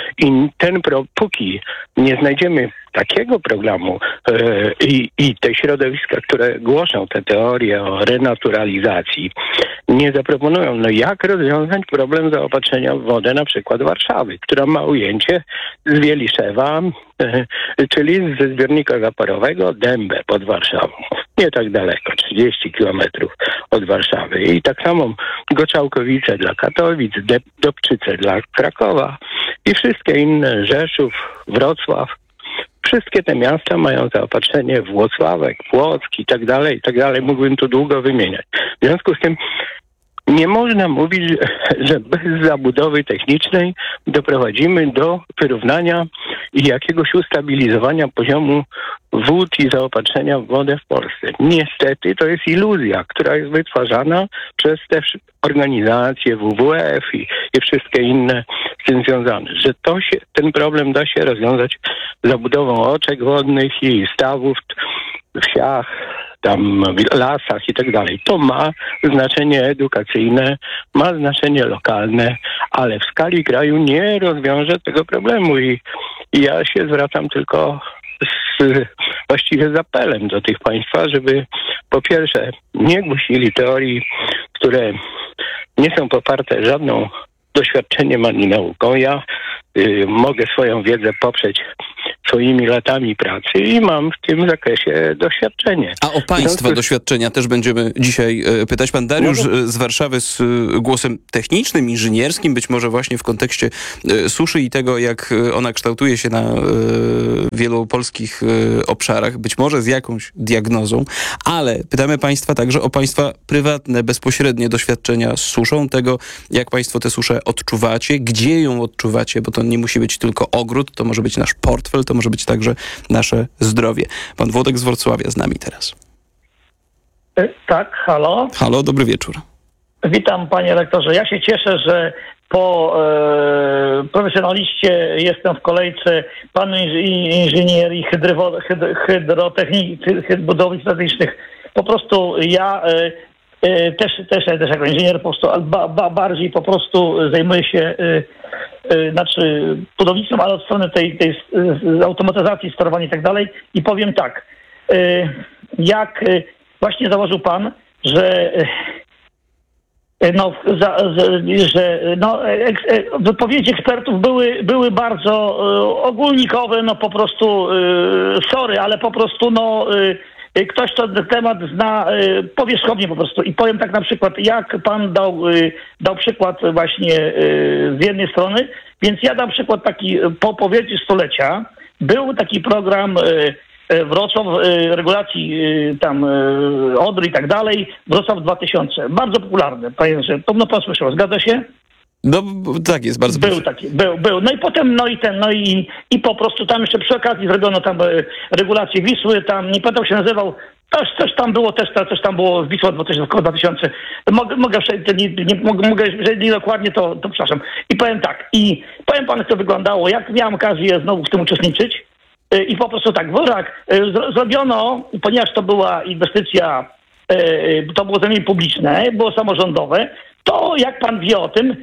I ten pro, póki nie znajdziemy takiego programu e, i, i te środowiska, które głoszą te teorie o renaturalizacji, nie zaproponują, no jak rozwiązać problem zaopatrzenia w wodę na przykład Warszawy, która ma ujęcie z Wieliszewa, e, czyli ze zbiornika zaporowego Dębę pod Warszawą. Nie tak daleko, trzydzieści kilometrów od Warszawy. I tak samo Goczałkowice dla Katowic, De- Dobczyce dla Krakowa i wszystkie inne, Rzeszów, Wrocław. Wszystkie te miasta mają zaopatrzenie Włocławek, Płock i tak dalej, i tak dalej. Mógłbym tu długo wymieniać. W związku z tym nie można mówić, że bez zabudowy technicznej doprowadzimy do wyrównania i jakiegoś ustabilizowania poziomu wód i zaopatrzenia w wodę w Polsce. Niestety to jest iluzja, która jest wytwarzana przez te organizacje W W F i, i wszystkie inne z tym związane, że to się, ten problem da się rozwiązać zabudową oczek wodnych i stawów w wsiach, tam w lasach i tak dalej. To ma znaczenie edukacyjne, ma znaczenie lokalne, ale w skali kraju nie rozwiąże tego problemu i, i ja się zwracam tylko z, właściwie z apelem do tych państwa, żeby po pierwsze nie głosili teorii, które nie są poparte żadną doświadczeniem ani nauką. Ja y, mogę swoją wiedzę poprzeć swoimi latami pracy i mam w tym zakresie doświadczenie. A o państwa doświadczenia też będziemy dzisiaj pytać. Pan Dariusz z Warszawy z głosem technicznym, inżynierskim, być może właśnie w kontekście suszy i tego, jak ona kształtuje się na wielu polskich obszarach, być może z jakąś diagnozą, ale pytamy państwa także o państwa prywatne, bezpośrednie doświadczenia z suszą, tego, jak państwo tę suszę odczuwacie, gdzie ją odczuwacie, bo to nie musi być tylko ogród, to może być nasz portfel, to może być także nasze zdrowie. Pan Włodek z Wrocławia z nami teraz. Tak, halo. Halo, dobry wieczór. Witam, panie rektorze. Ja się cieszę, że po e, profesjonaliście jestem w kolejce panu inżynierii hydrywo, hydro, hydrotechniki, budowli strategicznych. Po prostu ja e, e, też, też, też jako inżynier po prostu ba, ba, bardziej po prostu zajmuję się e, e, znaczy budownictwem, ale od strony tej, tej automatyzacji, sterowania i tak dalej. I powiem tak, e, jak e, właśnie założył pan, że e, No, za, za, że no, ek, wypowiedzi ekspertów były, były bardzo y, ogólnikowe, no po prostu, y, sorry, ale po prostu, no, y, ktoś to temat zna y, powierzchownie po prostu. I powiem tak na przykład, jak pan dał, y, dał przykład właśnie y, z jednej strony, więc ja dam przykład taki po powieści stulecia. Był taki program y, Wrocław, regulacji tam Odry i tak dalej, Wrocław dwa tysiące. Bardzo popularny, panie, że to no pan słyszał, zgadza się? No tak jest, bardzo Był taki, był, był. No i potem, no i ten, no i, i po prostu tam jeszcze przy okazji zrobiono tam regulację Wisły, tam, nie pamiętam jak się nazywał, coś, coś tam było też, coś tam było Wisła dwa tysiące. Mogę, mogę, nie, nie, mogę, mogę jeżeli nie dokładnie, to, to przepraszam. I powiem tak, i powiem panu, jak to wyglądało, jak miałem okazję znowu w tym uczestniczyć, i po prostu tak, Worak zrobiono, ponieważ to była inwestycja, to było zamienie publiczne, było samorządowe, to jak pan wie o tym,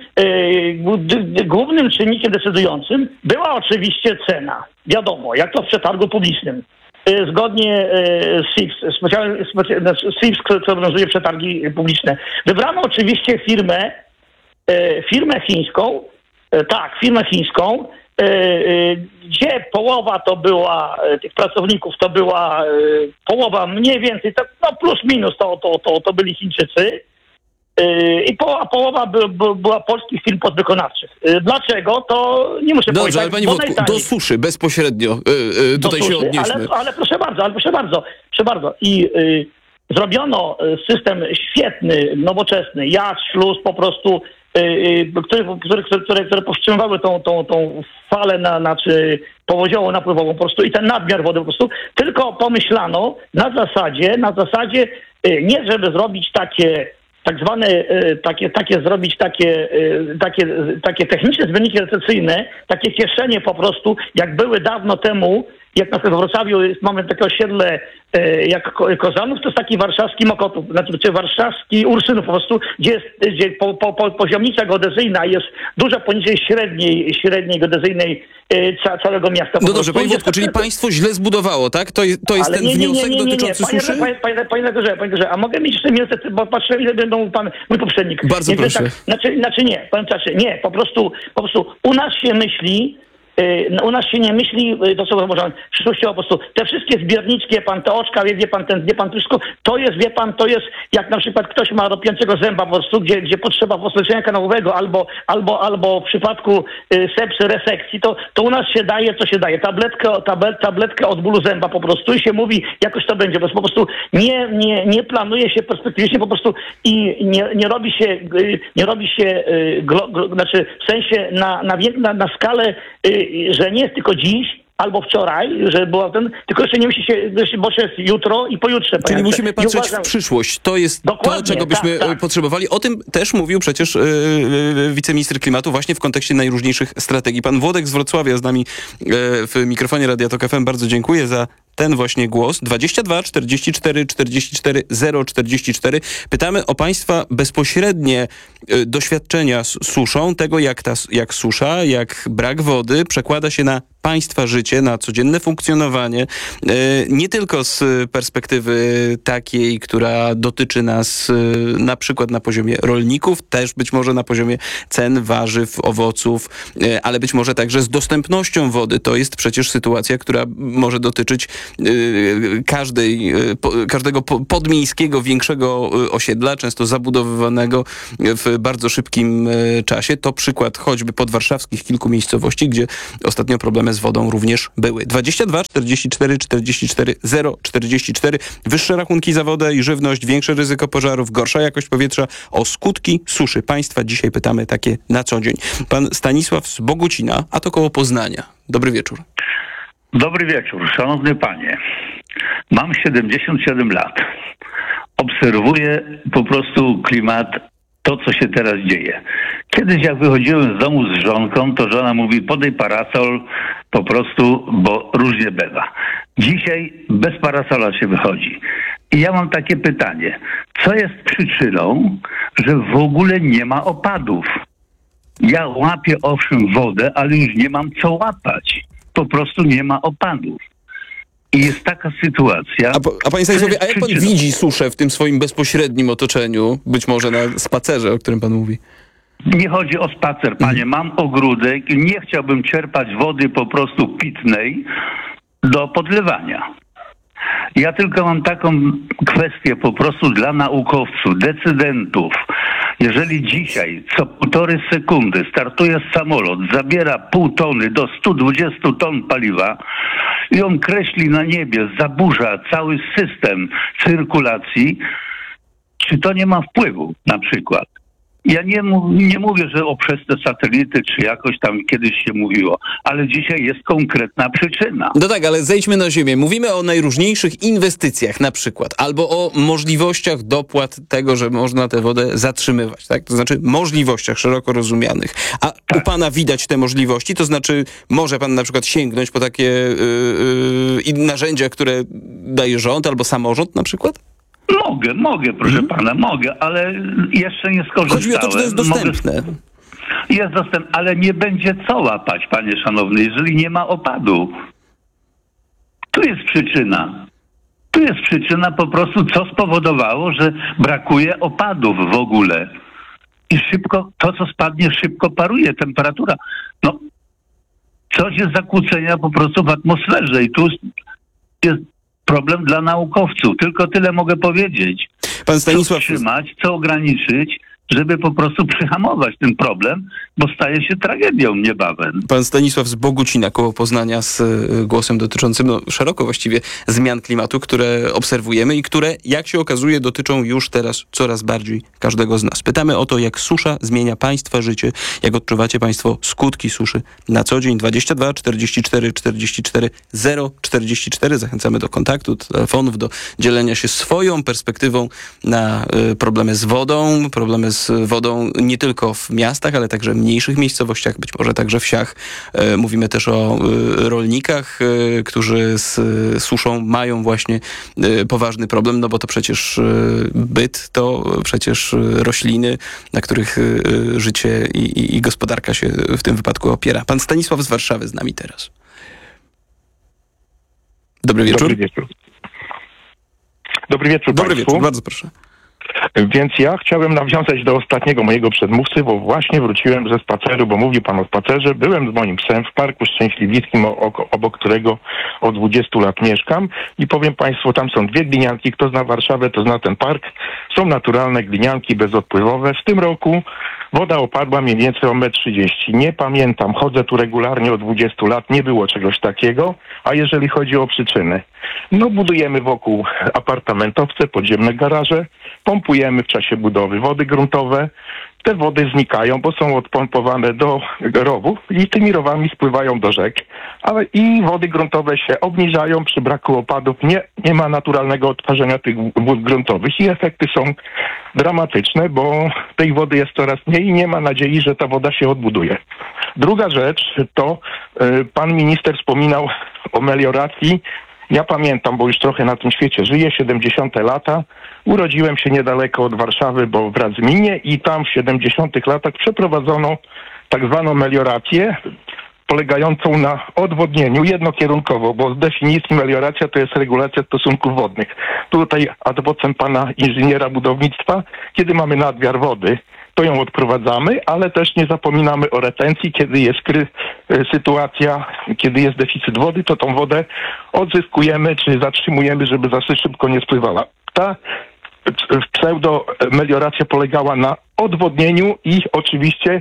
głównym czynnikiem decydującym była oczywiście cena. Wiadomo, jak to w przetargu publicznym. Zgodnie z S I P S, specjalny S I P S, który organizuje przetargi publiczne. Wybrano oczywiście firmę, firmę chińską, tak, firmę chińską, gdzie połowa to była, tych pracowników to była połowa mniej więcej, to, no plus minus to, to, to, to byli Chińczycy i po, a połowa by, by, była polskich firm podwykonawczych. Dlaczego? To nie muszę Dobrze, powiedzieć. Ale panie Włodku, do suszy bezpośrednio yy, tutaj suszy, się odnieśmy. Ale, ale proszę bardzo, ale proszę bardzo, proszę bardzo. I yy, zrobiono system świetny, nowoczesny, jazd, śluz po prostu, Które, które, które, które powstrzymywały tą, tą, tą falę na, znaczy powodziową, napływową po prostu i ten nadmiar wody po prostu, tylko pomyślano na zasadzie, na zasadzie nie żeby zrobić takie tak zwane, takie, takie zrobić takie, takie, takie techniczne zbiorniki retencyjne, takie kieszenie po prostu, jak były dawno temu, jak na przykład w Wrocławiu jest, mamy takie osiedle e, jak Ko- Kozanów, to jest taki warszawski Mokotów, znaczy czy warszawski Ursynów po prostu, gdzie jest gdzie po, po, po, poziomnica geodezyjna jest dużo poniżej średniej, średniej geodezyjnej e, ca, całego miasta. No dobrze, panie Włodku, czyli państwo źle zbudowało, tak? To jest, to jest Ale ten nie, nie, wniosek nie, nie, nie, nie. dotyczący Panie, suszy? panie, panie, panie redaktorze, panie redaktorze, a mogę mieć jeszcze minutę, bo patrzę, ile będą mówił pan, mój poprzednik. Bardzo nie, proszę. Tak, znaczy, znaczy nie, powiem tak, nie, po prostu, po prostu u nas się myśli, yy, u nas się nie myśli, yy, to co może przyszłościowo po prostu, te wszystkie zbierniczki, wie pan, te oczka, wie, wie pan, ten, wie pan, to wszystko, to jest, wie pan, to jest, jak na przykład ktoś ma ropiącego zęba po prostu, gdzie, gdzie potrzeba po prostu leczenia kanałowego, albo, albo, albo w przypadku yy, sepsy, resekcji, to, to u nas się daje, co się daje, tabletkę, tablet, tabletkę od bólu zęba po prostu i się mówi, jakoś to będzie, bo po prostu nie, nie, nie planuje się perspektywicznie po prostu i nie, nie robi się, yy, nie robi się, yy, glo, glo, znaczy w sensie na, na, na, na skalę, yy, że nie jest tylko dziś, albo wczoraj, że była ten, tylko jeszcze nie musi się, bo się jest jutro i pojutrze. Czyli musimy patrzeć uważam, w przyszłość. To jest to, czego byśmy tak, tak. potrzebowali. O tym też mówił przecież yy, yy, wiceminister klimatu właśnie w kontekście najróżniejszych strategii. Pan Włodek z Wrocławia z nami yy, w mikrofonie Radia Tok F M. Bardzo dziękuję za ten właśnie głos. dwadzieścia dwa czterdzieści cztery czterdzieści cztery zero czterdzieści cztery. Pytamy o państwa bezpośrednie y, doświadczenia z suszą, tego jak, ta, jak susza, jak brak wody przekłada się na państwa życie, na codzienne funkcjonowanie. Y, nie tylko z perspektywy takiej, która dotyczy nas y, na przykład na poziomie rolników, też być może na poziomie cen warzyw, owoców, y, ale być może także z dostępnością wody. To jest przecież sytuacja, która może dotyczyć każdej, każdego podmiejskiego, większego osiedla, często zabudowywanego w bardzo szybkim czasie. To przykład choćby podwarszawskich kilku miejscowości, gdzie ostatnio problemy z wodą również były. dwadzieścia dwa czterdzieści cztery czterdzieści cztery zero czterdzieści cztery. Wyższe rachunki za wodę i żywność, większe ryzyko pożarów, gorsza jakość powietrza. O skutki suszy państwa dzisiaj pytamy takie na co dzień. Pan Stanisław z Bogucina, a to koło Poznania. Dobry wieczór. Dobry wieczór, szanowny panie. Mam siedemdziesiąt siedem lat. Obserwuję po prostu klimat, to co się teraz dzieje. Kiedyś jak wychodziłem z domu z żonką, to żona mówi podaj parasol po prostu, bo różnie bywa. Dzisiaj bez parasola się wychodzi. I ja mam takie pytanie. Co jest przyczyną, że w ogóle nie ma opadów? Ja łapię owszem wodę, ale już nie mam co łapać. Po prostu nie ma opadów. I jest taka sytuacja... A, a panie Stanisławie, a jak pan widzi suszę w tym swoim bezpośrednim otoczeniu? Być może na spacerze, o którym pan mówi. Nie chodzi o spacer, panie. Mam ogródek i nie chciałbym czerpać wody po prostu pitnej do podlewania. Ja tylko mam taką kwestię po prostu dla naukowców, decydentów. Jeżeli dzisiaj co półtorej sekundy startuje samolot, zabiera pół tony do stu dwudziestu ton paliwa i on kreśli na niebie, zaburza cały system cyrkulacji, czy to nie ma wpływu na przykład? Ja nie, nie mówię, że o przez te satelity, czy jakoś tam kiedyś się mówiło, ale dzisiaj jest konkretna przyczyna. No tak, ale zejdźmy na ziemię. Mówimy o najróżniejszych inwestycjach na przykład, albo o możliwościach dopłat tego, że można tę wodę zatrzymywać, tak? To znaczy możliwościach szeroko rozumianych. A tak. U pana widać te możliwości? To znaczy może pan na przykład sięgnąć po takie yy, yy, narzędzia, które daje rząd albo samorząd na przykład? Mogę, mogę, proszę hmm. pana, mogę, ale jeszcze nie skorzystałem. Chodzi mi o to, czy to jest dostępne. Mogę... Jest dostępne, ale nie będzie co łapać, panie szanowny, jeżeli nie ma opadu. Tu jest przyczyna. Tu jest przyczyna po prostu, co spowodowało, że brakuje opadów w ogóle. I szybko, to co spadnie, szybko paruje temperatura. No, coś jest zakłócenia po prostu w atmosferze i tu jest problem dla naukowców. Tylko tyle mogę powiedzieć. Pan Stanisław... Co wstrzymać, co ograniczyć, żeby po prostu przyhamować ten problem, bo staje się tragedią niebawem. Pan Stanisław z Bogucina, koło Poznania, z y, głosem dotyczącym no, szeroko właściwie zmian klimatu, które obserwujemy i które, jak się okazuje, dotyczą już teraz coraz bardziej każdego z nas. Pytamy o to, jak susza zmienia państwa życie, jak odczuwacie państwo skutki suszy na co dzień. dwadzieścia dwa czterdzieści cztery czterdzieści cztery zero czterdzieści cztery. Zachęcamy do kontaktu, telefonów, do dzielenia się swoją perspektywą na y, problemy z wodą, problemy z z wodą nie tylko w miastach, ale także w mniejszych miejscowościach, być może także wsiach. Mówimy też o rolnikach, którzy z suszą mają właśnie poważny problem, no bo to przecież byt, to przecież rośliny, na których życie i, i, i gospodarka się w tym wypadku opiera. Pan Stanisław z Warszawy z nami teraz. Dobry wieczór. Dobry wieczór. Dobry wieczór Dobry Państwu. wieczór, bardzo proszę. Więc ja chciałem nawiązać do ostatniego mojego przedmówcy, bo właśnie wróciłem ze spaceru, bo mówił pan o spacerze. Byłem z moim psem w Parku Szczęśliwickim, obok którego od dwudziestu lat mieszkam i powiem Państwu, tam są dwie glinianki. Kto zna Warszawę, to zna ten park. Są naturalne glinianki bezodpływowe. W tym roku woda opadła mniej więcej o metr trzydzieści. Nie pamiętam, chodzę tu regularnie od dwudziestu lat, nie było czegoś takiego. A jeżeli chodzi o przyczyny, no budujemy wokół apartamentowce, podziemne garaże, pompujemy w czasie budowy wody gruntowe. Te wody znikają, bo są odpompowane do rowów i tymi rowami spływają do rzek. Ale i wody gruntowe się obniżają przy braku opadów. Nie, nie ma naturalnego odtwarzania tych wód gruntowych i efekty są dramatyczne, bo tej wody jest coraz mniej i nie ma nadziei, że ta woda się odbuduje. Druga rzecz to y, pan minister wspominał o melioracji. Ja pamiętam, bo już trochę na tym świecie żyję, siedemdziesiąte lata. Urodziłem się niedaleko od Warszawy, bo w Radzminie i tam w siedemdziesiątych latach przeprowadzono tak zwaną meliorację polegającą na odwodnieniu jednokierunkowo, bo z definicji melioracja to jest regulacja stosunków wodnych. Tutaj ad vocem pana inżyniera budownictwa, kiedy mamy nadmiar wody, to ją odprowadzamy, ale też nie zapominamy o retencji, kiedy jest kry, sytuacja, kiedy jest deficyt wody, to tą wodę odzyskujemy, czy zatrzymujemy, żeby za szybko nie spływała. Ta pseudo-melioracja polegała na odwodnieniu i oczywiście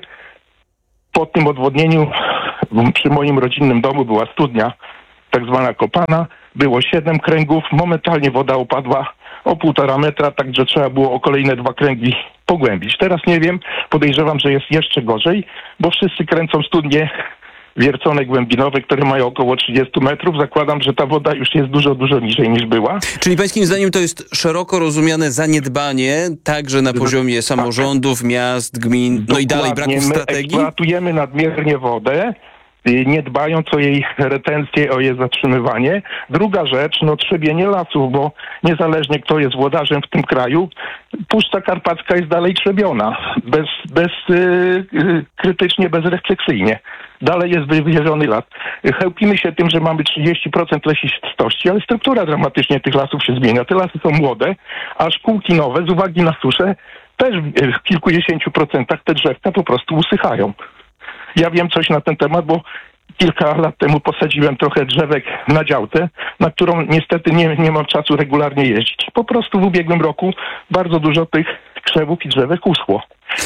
po tym odwodnieniu przy moim rodzinnym domu była studnia, tak zwana kopana, było siedem kręgów, momentalnie woda opadła o półtora metra, także trzeba było o kolejne dwa kręgi pogłębić. Teraz nie wiem, podejrzewam, że jest jeszcze gorzej, bo wszyscy kręcą studnie wiercone głębinowe, które mają około trzydzieści metrów. Zakładam, że ta woda już jest dużo, dużo niżej niż była. Czyli pańskim zdaniem to jest szeroko rozumiane zaniedbanie, także na poziomie samorządów, miast, gmin, Dokładnie. No i dalej braku strategii? My eksploatujemy nadmiernie wodę, nie dbając o jej retencję, o jej zatrzymywanie. Druga rzecz, no trzebienie lasów, bo niezależnie kto jest włodarzem w tym kraju, Puszcza Karpacka jest dalej trzebiona. Bez, bez, yy, yy, krytycznie, bezrefleksyjnie. Dalej jest wywieziony las. Chełpimy się tym, że mamy trzydzieści procent lesistości, ale struktura dramatycznie tych lasów się zmienia. Te lasy są młode, a szkółki nowe z uwagi na suszę też w kilkudziesięciu procentach te drzewka po prostu usychają. Ja wiem coś na ten temat, bo kilka lat temu posadziłem trochę drzewek na działce, na którą niestety nie, nie mam czasu regularnie jeździć. Po prostu w ubiegłym roku bardzo dużo tych krzewów i drzewek uschło.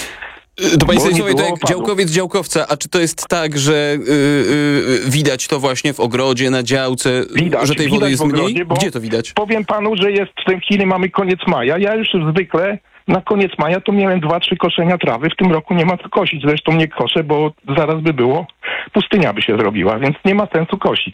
To panie Stanisławie, to jak działkowiec działkowca, a czy to jest tak, że yy, yy, widać to właśnie w ogrodzie, na działce, widać, że tej widać wody jest ogrodzie, mniej? Gdzie to widać? Powiem panu, że jest w tej chwili mamy koniec maja. Ja już zwykle na koniec maja to miałem dwa, trzy koszenia trawy. W tym roku nie ma co kosić. Zresztą nie koszę, bo zaraz by było, pustynia by się zrobiła, więc nie ma sensu kosić.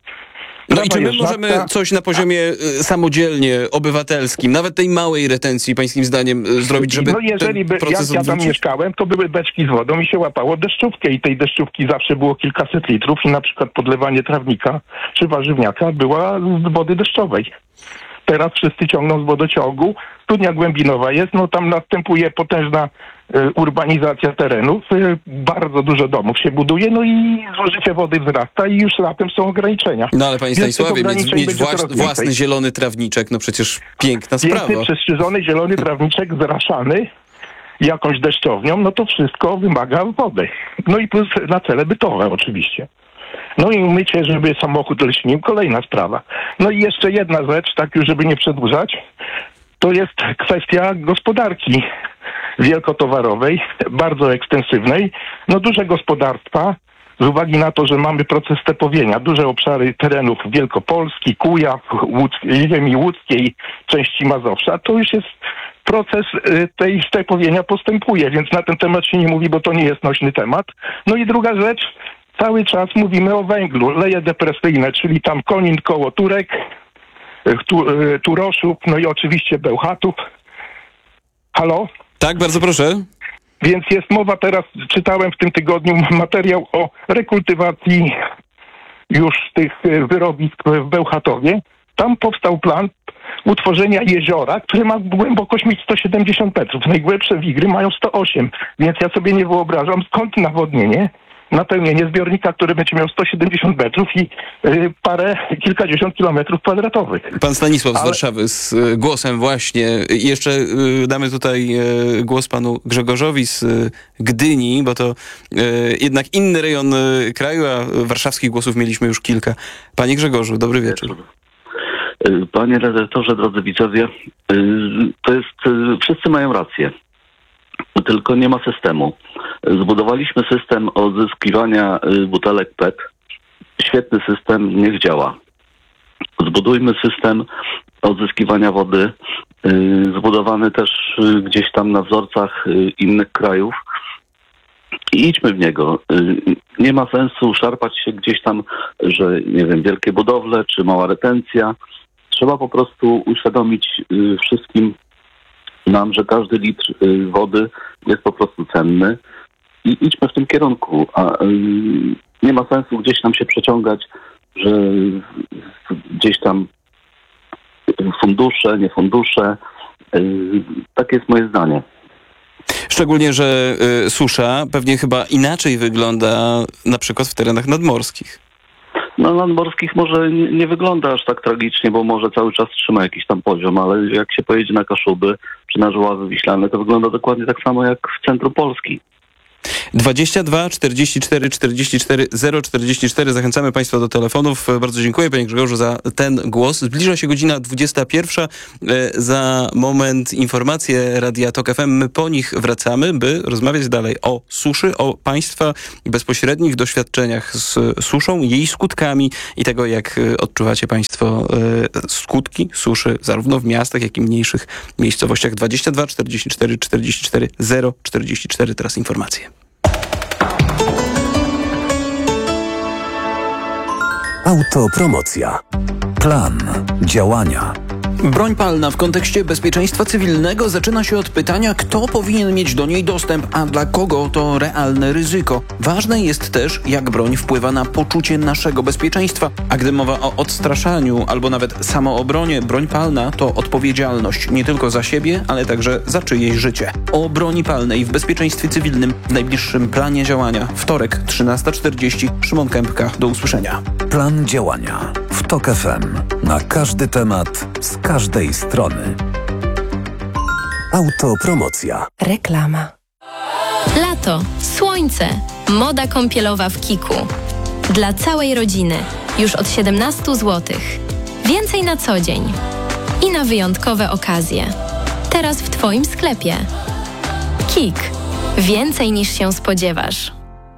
No i czy my możemy coś na poziomie y, samodzielnie, obywatelskim, nawet tej małej retencji, pańskim zdaniem, y, zrobić, żeby no jeżeli ten by, proces jak ja tam odwrócić? mieszkałem, to były beczki z wodą i się łapało deszczówkę i tej deszczówki zawsze było kilkaset litrów i na przykład podlewanie trawnika czy warzywniaka była z wody deszczowej. Teraz wszyscy ciągną z wodociągu, studnia głębinowa jest, no tam następuje potężna y, urbanizacja terenów, y, bardzo dużo domów się buduje, no i zużycie wody wzrasta i już latem są ograniczenia. No ale panie Więc Stanisławie, mieć, ograniczeń mieć będzie włas, coraz własny więcej. zielony trawniczek, no przecież piękna sprawa. Piękny, przestrzyżony zielony trawniczek zraszany jakąś deszczownią, no to wszystko wymaga wody. No i plus na cele bytowe oczywiście. No i umycie, żeby samochód lśnił, kolejna sprawa. No i jeszcze jedna rzecz, tak już żeby nie przedłużać, to jest kwestia gospodarki wielkotowarowej, bardzo ekstensywnej. No duże gospodarstwa, z uwagi na to, że mamy proces stepowienia, duże obszary terenów Wielkopolski, Kujaw, Łódzki, ziemi łódzkiej, części Mazowsza, to już jest proces tej stepowienia postępuje, więc na ten temat się nie mówi, bo to nie jest nośny temat. No i druga rzecz, cały czas mówimy o węglu, leje depresyjne, czyli tam Konin koło Turek, tu, Turoszów, no i oczywiście Bełchatów. Halo? Tak, bardzo proszę. Więc jest mowa teraz, czytałem w tym tygodniu materiał o rekultywacji już tych wyrobisk w Bełchatowie. Tam powstał plan utworzenia jeziora, które ma głębokość mieć sto siedemdziesiąt metrów. Najgłębsze wigry mają sto osiem, więc ja sobie nie wyobrażam, skąd nawodnienie, napełnienie zbiornika, który będzie miał sto siedemdziesiąt metrów i y, parę, kilkadziesiąt kilometrów kwadratowych. Pan Stanisław z Ale... Warszawy z y, głosem właśnie. I jeszcze y, damy tutaj y, głos panu Grzegorzowi z y, Gdyni, bo to y, jednak inny rejon y, kraju, a warszawskich głosów mieliśmy już kilka. Panie Grzegorzu, dobry wieczór. Panie redaktorze, drodzy widzowie, to jest, wszyscy mają rację, tylko nie ma systemu. Zbudowaliśmy system odzyskiwania butelek P E T. Świetny system, niech działa. Zbudujmy system odzyskiwania wody, zbudowany też gdzieś tam na wzorcach innych krajów. I idźmy w niego. Nie ma sensu szarpać się gdzieś tam, że nie wiem, wielkie budowle czy mała retencja. Trzeba po prostu uświadomić y, wszystkim nam, że każdy litr y, wody jest po prostu cenny i idźmy w tym kierunku. A y, nie ma sensu gdzieś tam się przeciągać, że y, gdzieś tam fundusze, nie fundusze. Y, takie jest moje zdanie. Szczególnie, że y, susza pewnie chyba inaczej wygląda na przykład w terenach nadmorskich. No, nadmorskich może nie, nie wygląda aż tak tragicznie, bo może cały czas trzyma jakiś tam poziom, ale jak się pojedzie na Kaszuby czy na Żuławy Wiślane, to wygląda dokładnie tak samo jak w centrum Polski. dwadzieścia dwa czterdzieści cztery czterdzieści cztery zero czterdzieści cztery. Zachęcamy Państwa do telefonów. Bardzo dziękuję Panie Grzegorzu za ten głos. Zbliża się godzina dwudziesta pierwsza. Za moment informacje Radia Tok F M. My po nich wracamy, by rozmawiać dalej o suszy, o Państwa bezpośrednich doświadczeniach z suszą, jej skutkami i tego, jak odczuwacie Państwo skutki suszy zarówno w miastach, jak i mniejszych miejscowościach. dwadzieścia dwa czterdzieści cztery czterdzieści cztery zero czterdzieści cztery. Teraz informacje. Autopromocja. Plan działania. Broń palna w kontekście bezpieczeństwa cywilnego zaczyna się od pytania, kto powinien mieć do niej dostęp, a dla kogo to realne ryzyko. Ważne jest też, jak broń wpływa na poczucie naszego bezpieczeństwa. A gdy mowa o odstraszaniu albo nawet samoobronie, broń palna to odpowiedzialność nie tylko za siebie, ale także za czyjeś życie. O broni palnej w bezpieczeństwie cywilnym w najbliższym planie działania. Wtorek, trzynasta czterdzieści. Szymon Kępka. Do usłyszenia. Plan działania w Tok F M. Na każdy temat, z każdej strony. Autopromocja. Reklama. Lato, słońce, moda kąpielowa w Kiku. Dla całej rodziny. Już od siedemnaście złotych. Więcej na co dzień. I na wyjątkowe okazje. Teraz w Twoim sklepie. Kik. Więcej niż się spodziewasz.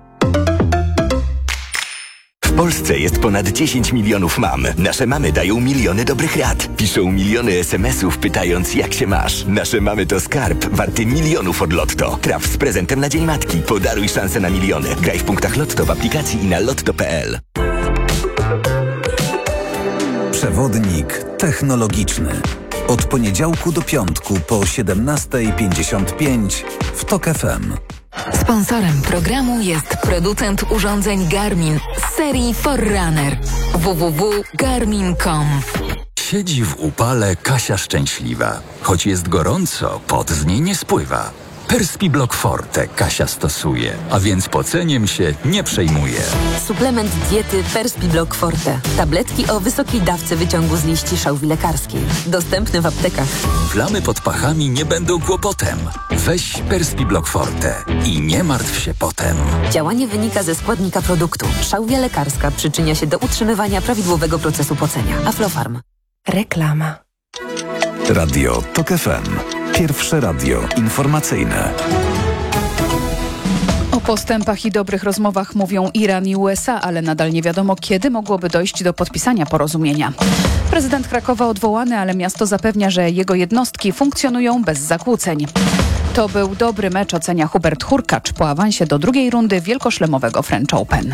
W Polsce jest ponad dziesięć milionów mam. Nasze mamy dają miliony dobrych rad. Piszą miliony es em esów pytając, jak się masz. Nasze mamy to skarb warty milionów od Lotto. Traf z prezentem na Dzień Matki. Podaruj szansę na miliony. Graj w punktach Lotto w aplikacji i na lotto kropka pe el. Przewodnik technologiczny. Od poniedziałku do piątku po siedemnasta pięćdziesiąt pięć w Tok F M. Sponsorem programu jest producent urządzeń Garmin z serii Forerunner. w w w kropka garmin kropka com. Siedzi w upale Kasia szczęśliwa. Choć jest gorąco, pot z niej nie spływa. Perspi Block Forte Kasia stosuje, a więc poceniem się nie przejmuje. Suplement diety Perspi Block Forte. Tabletki o wysokiej dawce wyciągu z liści szałwi lekarskiej. Dostępny w aptekach. Plamy pod pachami nie będą kłopotem. Weź Perspi Block Forte i nie martw się potem. Działanie wynika ze składnika produktu. Szałwia lekarska przyczynia się do utrzymywania prawidłowego procesu pocenia. Aflofarm. Reklama. Radio Tok F M. Pierwsze radio informacyjne. O postępach i dobrych rozmowach mówią Iran i U S A, ale nadal nie wiadomo, kiedy mogłoby dojść do podpisania porozumienia. Prezydent Krakowa odwołany, ale miasto zapewnia, że jego jednostki funkcjonują bez zakłóceń. To był dobry mecz, ocenia Hubert Hurkacz po awansie do drugiej rundy wielkoszlemowego French Open.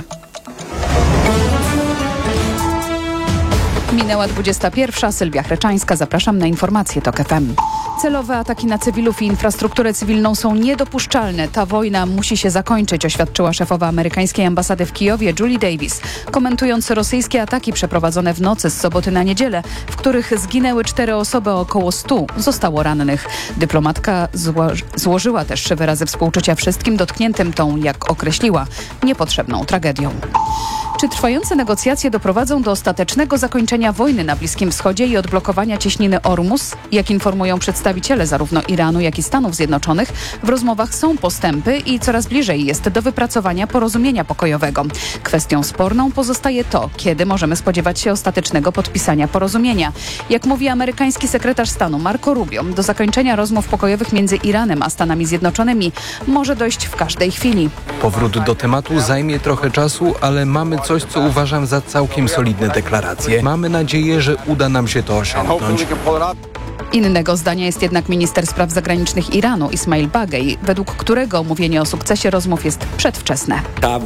Minęła dwudziesta pierwsza. Sylwia Chreczańska. Zapraszam na informacje Tok F M. Celowe ataki na cywilów i infrastrukturę cywilną są niedopuszczalne. Ta wojna musi się zakończyć, oświadczyła szefowa amerykańskiej ambasady w Kijowie Julie Davis, komentując rosyjskie ataki przeprowadzone w nocy z soboty na niedzielę, w których zginęły cztery osoby, a około stu zostało rannych. Dyplomatka zło- złożyła też wyrazy współczucia wszystkim dotkniętym tą, jak określiła, niepotrzebną tragedią. Czy trwające negocjacje doprowadzą do ostatecznego zakończenia wojny na Bliskim Wschodzie i odblokowania cieśniny Ormus? Jak informują przedstawiciele zarówno Iranu, jak i Stanów Zjednoczonych, w rozmowach są postępy i coraz bliżej jest do wypracowania porozumienia pokojowego. Kwestią sporną pozostaje to, kiedy możemy spodziewać się ostatecznego podpisania porozumienia. Jak mówi amerykański sekretarz stanu Marco Rubio, do zakończenia rozmów pokojowych między Iranem a Stanami Zjednoczonymi może dojść w każdej chwili. Powrót do tematu zajmie trochę czasu, ale mamy coś, co uważam za całkiem solidne deklaracje. Mamy nadzieję, że uda nam się to osiągnąć. Innego zdania jest jednak minister spraw zagranicznych Iranu Ismail Bagej, według którego mówienie o sukcesie rozmów jest przedwczesne.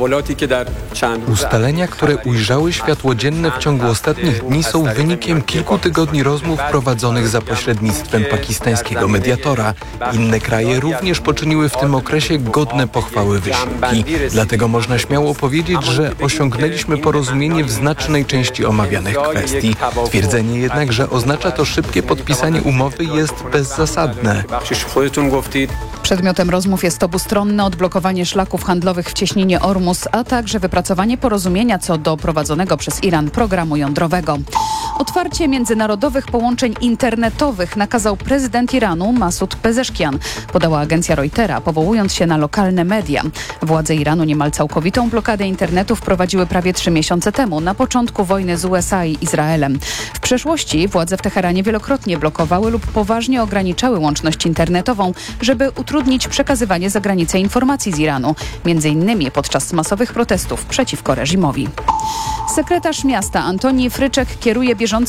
Ustalenia, które ujrzały światło dzienne w ciągu ostatnich dni, są wynikiem kilku tygodni rozmów prowadzonych za pośrednictwem pakistańskiego mediatora. Inne kraje również poczyniły w tym okresie godne pochwały wysiłki. Dlatego można śmiało powiedzieć, że osiągnęliśmy porozumienie w znacznej części omawianych kwestii. Twierdzenie jednak, że oznacza to szybkie podpisanie umowy, jest bezzasadne. Przedmiotem rozmów jest obustronne odblokowanie szlaków handlowych w cieśninie Ormus, a także wypracowanie porozumienia co do prowadzonego przez Iran programu jądrowego. Otwarcie międzynarodowych połączeń internetowych nakazał prezydent Iranu Masud Pezeszkian, podała agencja Reutera, powołując się na lokalne media. Władze Iranu niemal całkowitą blokadę internetu wprowadziły prawie trzy miesiące temu, na początku wojny z U S A i Izraelem. W przeszłości władze w Teheranie wielokrotnie blokowały lub poważnie ograniczały łączność internetową, żeby utrudnić przekazywanie za granicę informacji z Iranu, między innymi podczas masowych protestów przeciwko reżimowi. Sekretarz miasta Antoni Fryczek kieruje bieżący